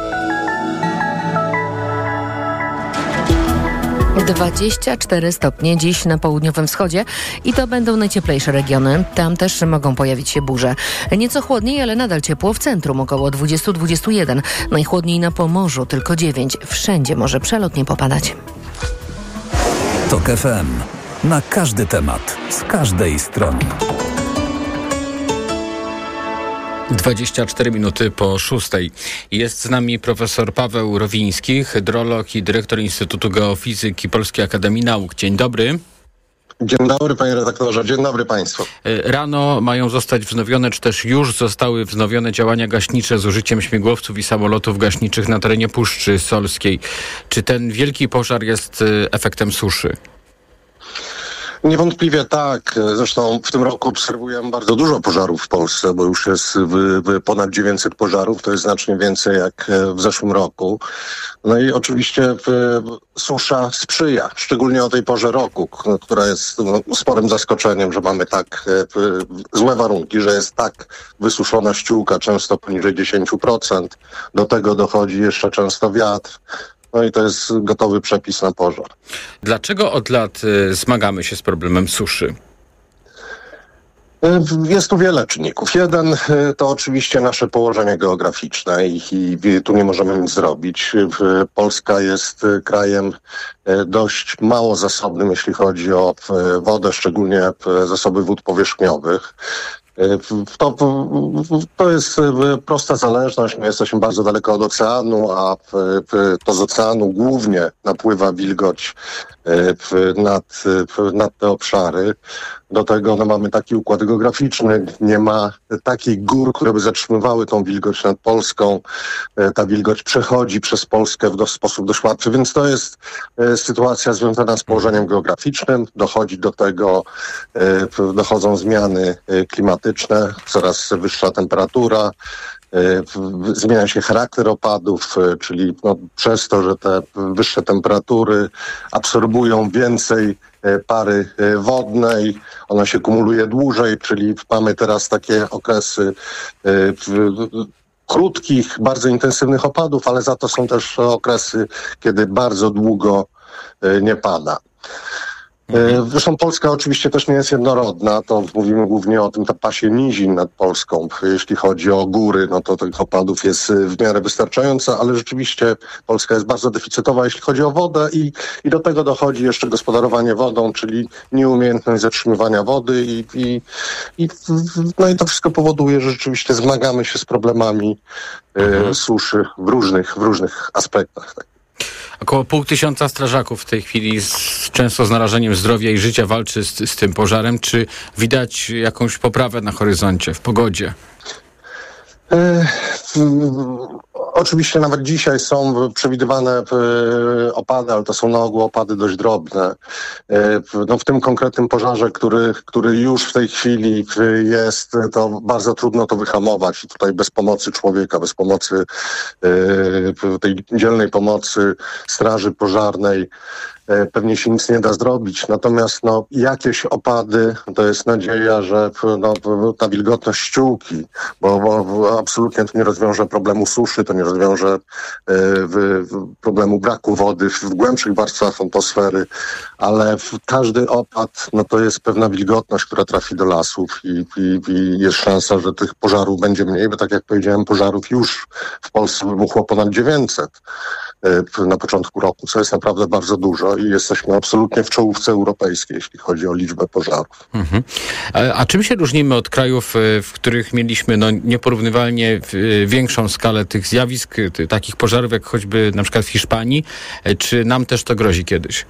dwadzieścia cztery stopnie dziś na południowym wschodzie i to będą najcieplejsze regiony. Tam też mogą pojawić się burze. Nieco chłodniej, ale nadal ciepło w centrum, około dwadzieścia do dwudziestu jeden. Najchłodniej na Pomorzu, tylko dziewięć. Wszędzie może przelotnie popadać. TOK F M. Na każdy temat, z każdej strony. dwadzieścia cztery minuty po szóstej. Jest z nami profesor Paweł Rowiński, hydrolog i dyrektor Instytutu Geofizyki Polskiej Akademii Nauk. Dzień dobry. Dzień dobry, panie redaktorze. Dzień dobry państwu. Rano mają zostać wznowione, czy też już zostały wznowione działania gaśnicze z użyciem śmigłowców i samolotów gaśniczych na terenie Puszczy Solskiej. Czy ten wielki pożar jest efektem suszy? Niewątpliwie tak. Zresztą w tym roku obserwujemy bardzo dużo pożarów w Polsce, bo już jest w, w ponad dziewięćset pożarów. To jest znacznie więcej jak w zeszłym roku. No i oczywiście w, susza sprzyja, szczególnie o tej porze roku, która jest no, sporym zaskoczeniem, że mamy tak w, złe warunki, że jest tak wysuszona ściółka, często poniżej dziesięć procent. Do tego dochodzi jeszcze często wiatr. No i to jest gotowy przepis na pożar. Dlaczego od lat y, zmagamy się z problemem suszy? Jest tu wiele czynników. Jeden y, to oczywiście nasze położenie geograficzne i, i tu nie możemy nic zrobić. Y, Polska jest y, krajem y, dość mało zasobnym, jeśli chodzi o y, wodę, szczególnie y, zasoby wód powierzchniowych. To, to jest prosta zależność. My jesteśmy bardzo daleko od oceanu, a to z oceanu głównie napływa wilgoć nad, nad te obszary. Do tego no, mamy taki układ geograficzny, nie ma takich gór, które by zatrzymywały tą wilgoć nad Polską. Ta wilgoć przechodzi przez Polskę w sposób dość łatwy, więc to jest sytuacja związana z położeniem geograficznym. Dochodzi do tego, dochodzą zmiany klimatyczne, coraz wyższa temperatura, zmienia się charakter opadów, czyli no, przez to, że te wyższe temperatury absorbują więcej pary wodnej, ona się kumuluje dłużej, czyli mamy teraz takie okresy krótkich, bardzo intensywnych opadów, ale za to są też okresy, kiedy bardzo długo nie pada. Zresztą Polska oczywiście też nie jest jednorodna, to mówimy głównie o tym pasie nizin nad Polską. Jeśli chodzi o góry, no to tych opadów jest w miarę wystarczająco, ale rzeczywiście Polska jest bardzo deficytowa, jeśli chodzi o wodę i, i do tego dochodzi jeszcze gospodarowanie wodą, czyli nieumiejętność zatrzymywania wody i, i, i, no i to wszystko powoduje, że rzeczywiście zmagamy się z problemami mhm. e, suszy w różnych, w różnych aspektach. Tak. Około pół tysiąca strażaków w tej chwili z, często z narażeniem zdrowia i życia walczy z, z tym pożarem. Czy widać jakąś poprawę na horyzoncie, w pogodzie? E, oczywiście nawet dzisiaj są przewidywane e, opady, ale to są na ogół opady dość drobne. E, no w tym konkretnym pożarze, który, który już w tej chwili jest, to bardzo trudno to wyhamować. I tutaj bez pomocy człowieka, bez pomocy e, tej dzielnej pomocy straży pożarnej pewnie się nic nie da zrobić. Natomiast no, jakieś opady, to jest nadzieja, że no, ta wilgotność ściółki, bo, bo absolutnie to nie rozwiąże problemu suszy, to nie rozwiąże e, w, w problemu braku wody w, w głębszych warstwach atmosfery, ale w każdy opad, no to jest pewna wilgotność, która trafi do lasów i, i, i jest szansa, że tych pożarów będzie mniej, bo tak jak powiedziałem, pożarów już w Polsce wybuchło ponad dziewięćset e, na początku roku, co jest naprawdę bardzo dużo i jesteśmy absolutnie w czołówce europejskiej, jeśli chodzi o liczbę pożarów. Mhm. A, a czym się różnimy od krajów, w których mieliśmy no, nieporównywalnie większą skalę tych zjawisk, takich pożarów, jak choćby na przykład w Hiszpanii? Czy nam też to grozi kiedyś?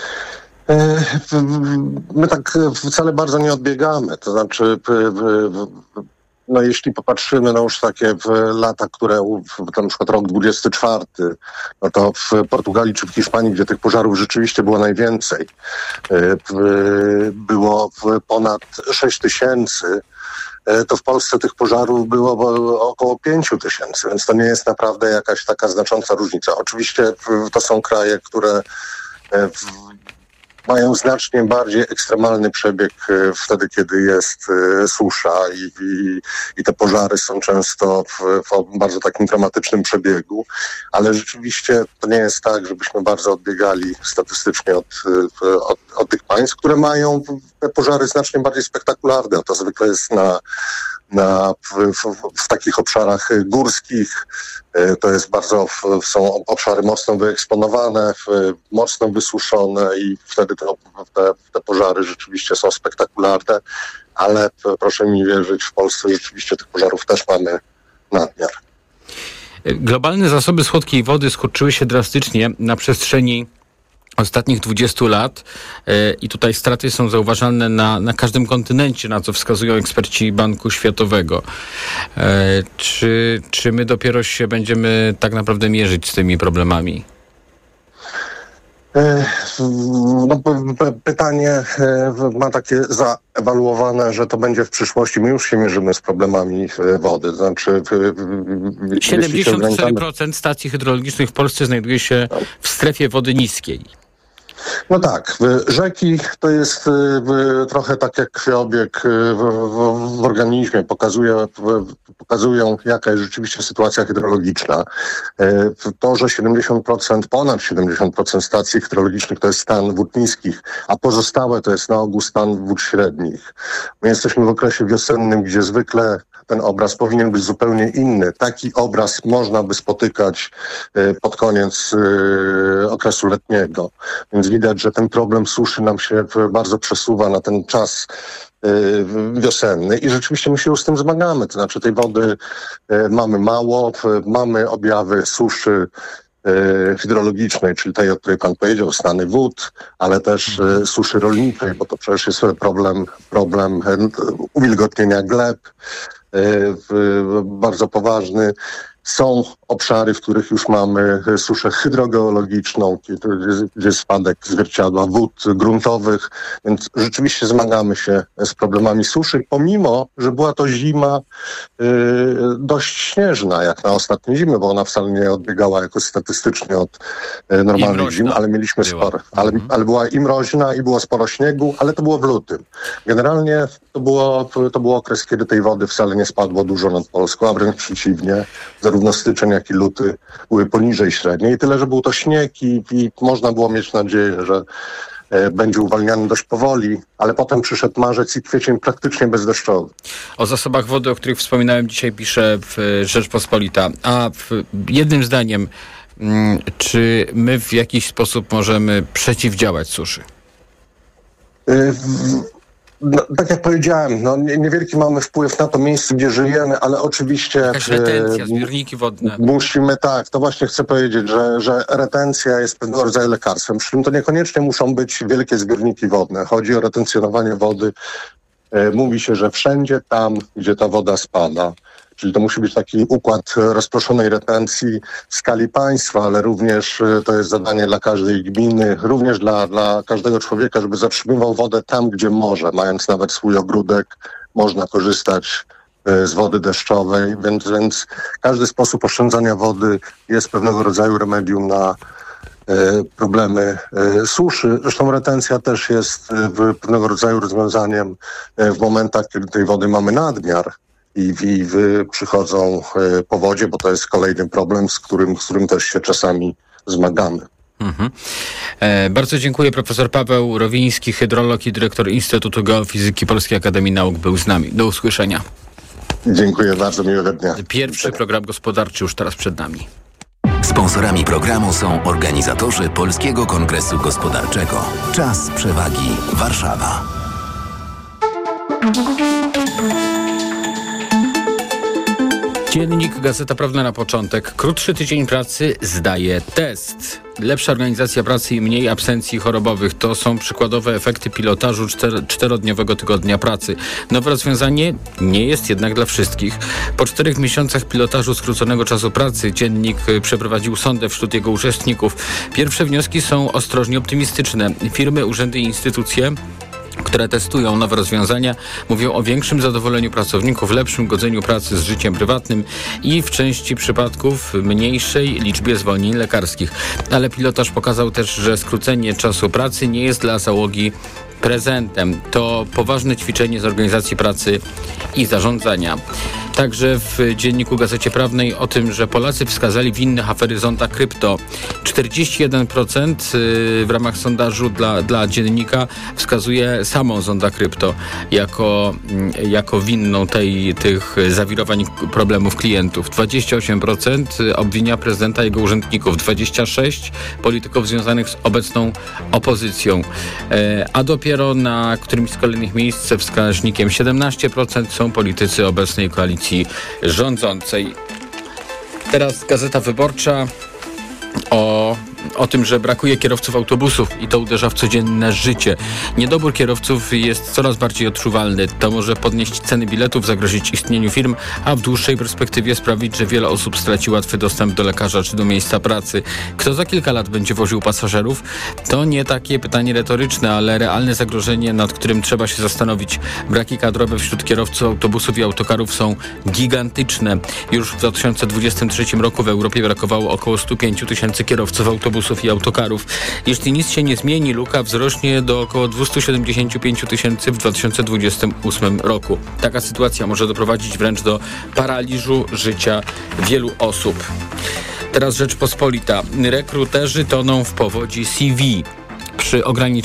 My tak wcale bardzo nie odbiegamy. To znaczy... No jeśli popatrzymy na już takie w lata, które, w, na przykład rok dwudziesty czwarty, no to w Portugalii czy w Hiszpanii, gdzie tych pożarów rzeczywiście było najwięcej, było ponad sześć tysięcy, to w Polsce tych pożarów było około pięć tysięcy, więc to nie jest naprawdę jakaś taka znacząca różnica. Oczywiście to są kraje, które w mają znacznie bardziej ekstremalny przebieg wtedy, kiedy jest susza i, i, i te pożary są często w, w bardzo takim dramatycznym przebiegu, ale rzeczywiście to nie jest tak, żebyśmy bardzo odbiegali statystycznie od, od, od tych państw, które mają te pożary znacznie bardziej spektakularne. To zwykle jest na Na, w, w, w takich obszarach górskich. To jest bardzo, są obszary mocno wyeksponowane, mocno wysuszone i wtedy te, te, te pożary rzeczywiście są spektakularne, ale proszę mi wierzyć, w Polsce rzeczywiście tych pożarów też mamy nadmiar. Globalne zasoby słodkiej wody skurczyły się drastycznie na przestrzeni ostatnich dwudziestu lat i tutaj straty są zauważalne na, na każdym kontynencie, na co wskazują eksperci Banku Światowego. Czy, czy my dopiero się będziemy tak naprawdę mierzyć z tymi problemami? No, pytanie ma takie zaewaluowane, że to będzie w przyszłości. My już się mierzymy z problemami wody. Znaczy, siedemdziesiąt cztery procent stacji hydrologicznych w Polsce znajduje się w strefie wody niskiej. No tak, rzeki to jest y, trochę tak jak krwiobieg y, w, w, w organizmie, pokazuje, w, pokazują jaka jest rzeczywiście sytuacja hydrologiczna. Y, to, że siedemdziesiąt procent, ponad siedemdziesiąt procent stacji hydrologicznych to jest stan wód niskich, a pozostałe to jest na ogół stan wód średnich. My jesteśmy w okresie wiosennym, gdzie zwykle ten obraz powinien być zupełnie inny. Taki obraz można by spotykać y, pod koniec y, okresu letniego. Więc widać, że ten problem suszy nam się bardzo przesuwa na ten czas y, wiosenny i rzeczywiście my się już z tym zmagamy. To znaczy tej wody y, mamy mało, y, mamy objawy suszy y, hydrologicznej, czyli tej, o której pan powiedział, stany wód, ale też y, suszy rolniczej, bo to przecież jest problem, problem y, uwilgotnienia gleb, y, y, bardzo poważny. Są obszary, w których już mamy suszę hydrogeologiczną, gdzie jest spadek zwierciadła wód gruntowych, więc rzeczywiście zmagamy się z problemami suszy, pomimo że była to zima y, dość śnieżna, jak na ostatnie zimy, bo ona wcale nie odbiegała jakoś statystycznie od y, normalnych zim, ale mieliśmy sporo. Ale, ale była i mroźna, i było sporo śniegu, ale to było w lutym. Generalnie to było, to był okres, kiedy tej wody wcale nie spadło dużo nad Polską, a wręcz przeciwnie. Zarówno styczeń, jak i luty były poniżej średniej. Tyle, że był to śnieg i, i można było mieć nadzieję, że e, będzie uwalniany dość powoli, ale potem przyszedł marzec i kwiecień praktycznie bezdeszczowy. O zasobach wody, o których wspominałem, dzisiaj pisze w Rzeczpospolita. A w, jednym zdaniem, m, czy my w jakiś sposób możemy przeciwdziałać suszy? Y- No, tak jak powiedziałem, no, niewielki mamy wpływ na to miejsce, gdzie żyjemy, ale oczywiście... Jakaś retencja, zbiorniki wodne. Musimy, tak, to właśnie chcę powiedzieć, że, że retencja jest pewnego rodzaju lekarstwem. Przy czym to niekoniecznie muszą być wielkie zbiorniki wodne. Chodzi o retencjonowanie wody. E, mówi się, że wszędzie tam, gdzie ta woda spada. Czyli to musi być taki układ rozproszonej retencji w skali państwa, ale również to jest zadanie dla każdej gminy, również dla, dla każdego człowieka, żeby zatrzymywał wodę tam, gdzie może. Mając nawet swój ogródek, można korzystać z wody deszczowej, więc, więc każdy sposób oszczędzania wody jest pewnego rodzaju remedium na problemy suszy. Zresztą retencja też jest pewnego rodzaju rozwiązaniem w momentach, kiedy tej wody mamy nadmiar. I, i w, przychodzą e, powodzie, bo to jest kolejny problem, z którym, z którym też się czasami zmagamy. Mhm. E, bardzo dziękuję. Profesor Paweł Rowiński, hydrolog i dyrektor Instytutu Geofizyki Polskiej Akademii Nauk był z nami. Do usłyszenia. Dziękuję bardzo, miłego dnia. Pierwszy program gospodarczy już teraz przed nami. Sponsorami programu są organizatorzy Polskiego Kongresu Gospodarczego. Czas przewagi Warszawa. Dziennik Gazeta Prawna na początek. Krótszy tydzień pracy zdaje test. Lepsza organizacja pracy i mniej absencji chorobowych to są przykładowe efekty pilotażu czter- czterodniowego tygodnia pracy. Nowe rozwiązanie nie jest jednak dla wszystkich. Po czterech miesiącach pilotażu skróconego czasu pracy dziennik przeprowadził sondę wśród jego uczestników. Pierwsze wnioski są ostrożnie optymistyczne. Firmy, urzędy i instytucje które testują nowe rozwiązania, mówią o większym zadowoleniu pracowników, lepszym godzeniu pracy z życiem prywatnym i w części przypadków mniejszej liczbie zwolnień lekarskich. Ale pilotaż pokazał też, że skrócenie czasu pracy nie jest dla załogi prezentem. To poważne ćwiczenie z organizacji pracy i zarządzania. Także w dzienniku Gazecie Prawnej o tym, że Polacy wskazali winnych afery Zonda Krypto. czterdzieści jeden procent w ramach sondażu dla, dla dziennika wskazuje samą Zonda Krypto jako, jako winną tej, tych zawirowań problemów klientów. dwadzieścia osiem procent obwinia prezydenta i jego urzędników. dwadzieścia sześć procent polityków związanych z obecną opozycją. A dopiero na którymś z kolejnych miejsc wskaźnikiem siedemnaście procent są politycy obecnej koalicji rządzącej. Teraz Gazeta Wyborcza o, o tym, że brakuje kierowców autobusów i to uderza w codzienne życie. Niedobór kierowców jest coraz bardziej odczuwalny. To może podnieść ceny biletów, zagrozić istnieniu firm, a w dłuższej perspektywie sprawić, że wiele osób straci łatwy dostęp do lekarza czy do miejsca pracy. Kto za kilka lat będzie woził pasażerów? To nie takie pytanie retoryczne, ale realne zagrożenie, nad którym trzeba się zastanowić. Braki kadrowe wśród kierowców autobusów i autokarów są gigantyczne. Już w dwa tysiące dwudziestym trzecim roku w Europie brakowało około sto pięć tysięcy kierowców autobusów i autokarów. Jeśli nic się nie zmieni, luka wzrośnie do około dwieście siedemdziesiąt pięć tysięcy w dwa tysiące dwudziestym ósmym roku. Taka sytuacja może doprowadzić wręcz do paraliżu życia wielu osób. Teraz Rzeczpospolita. Rekruterzy toną w powodzi C V. Przy ograniczeniu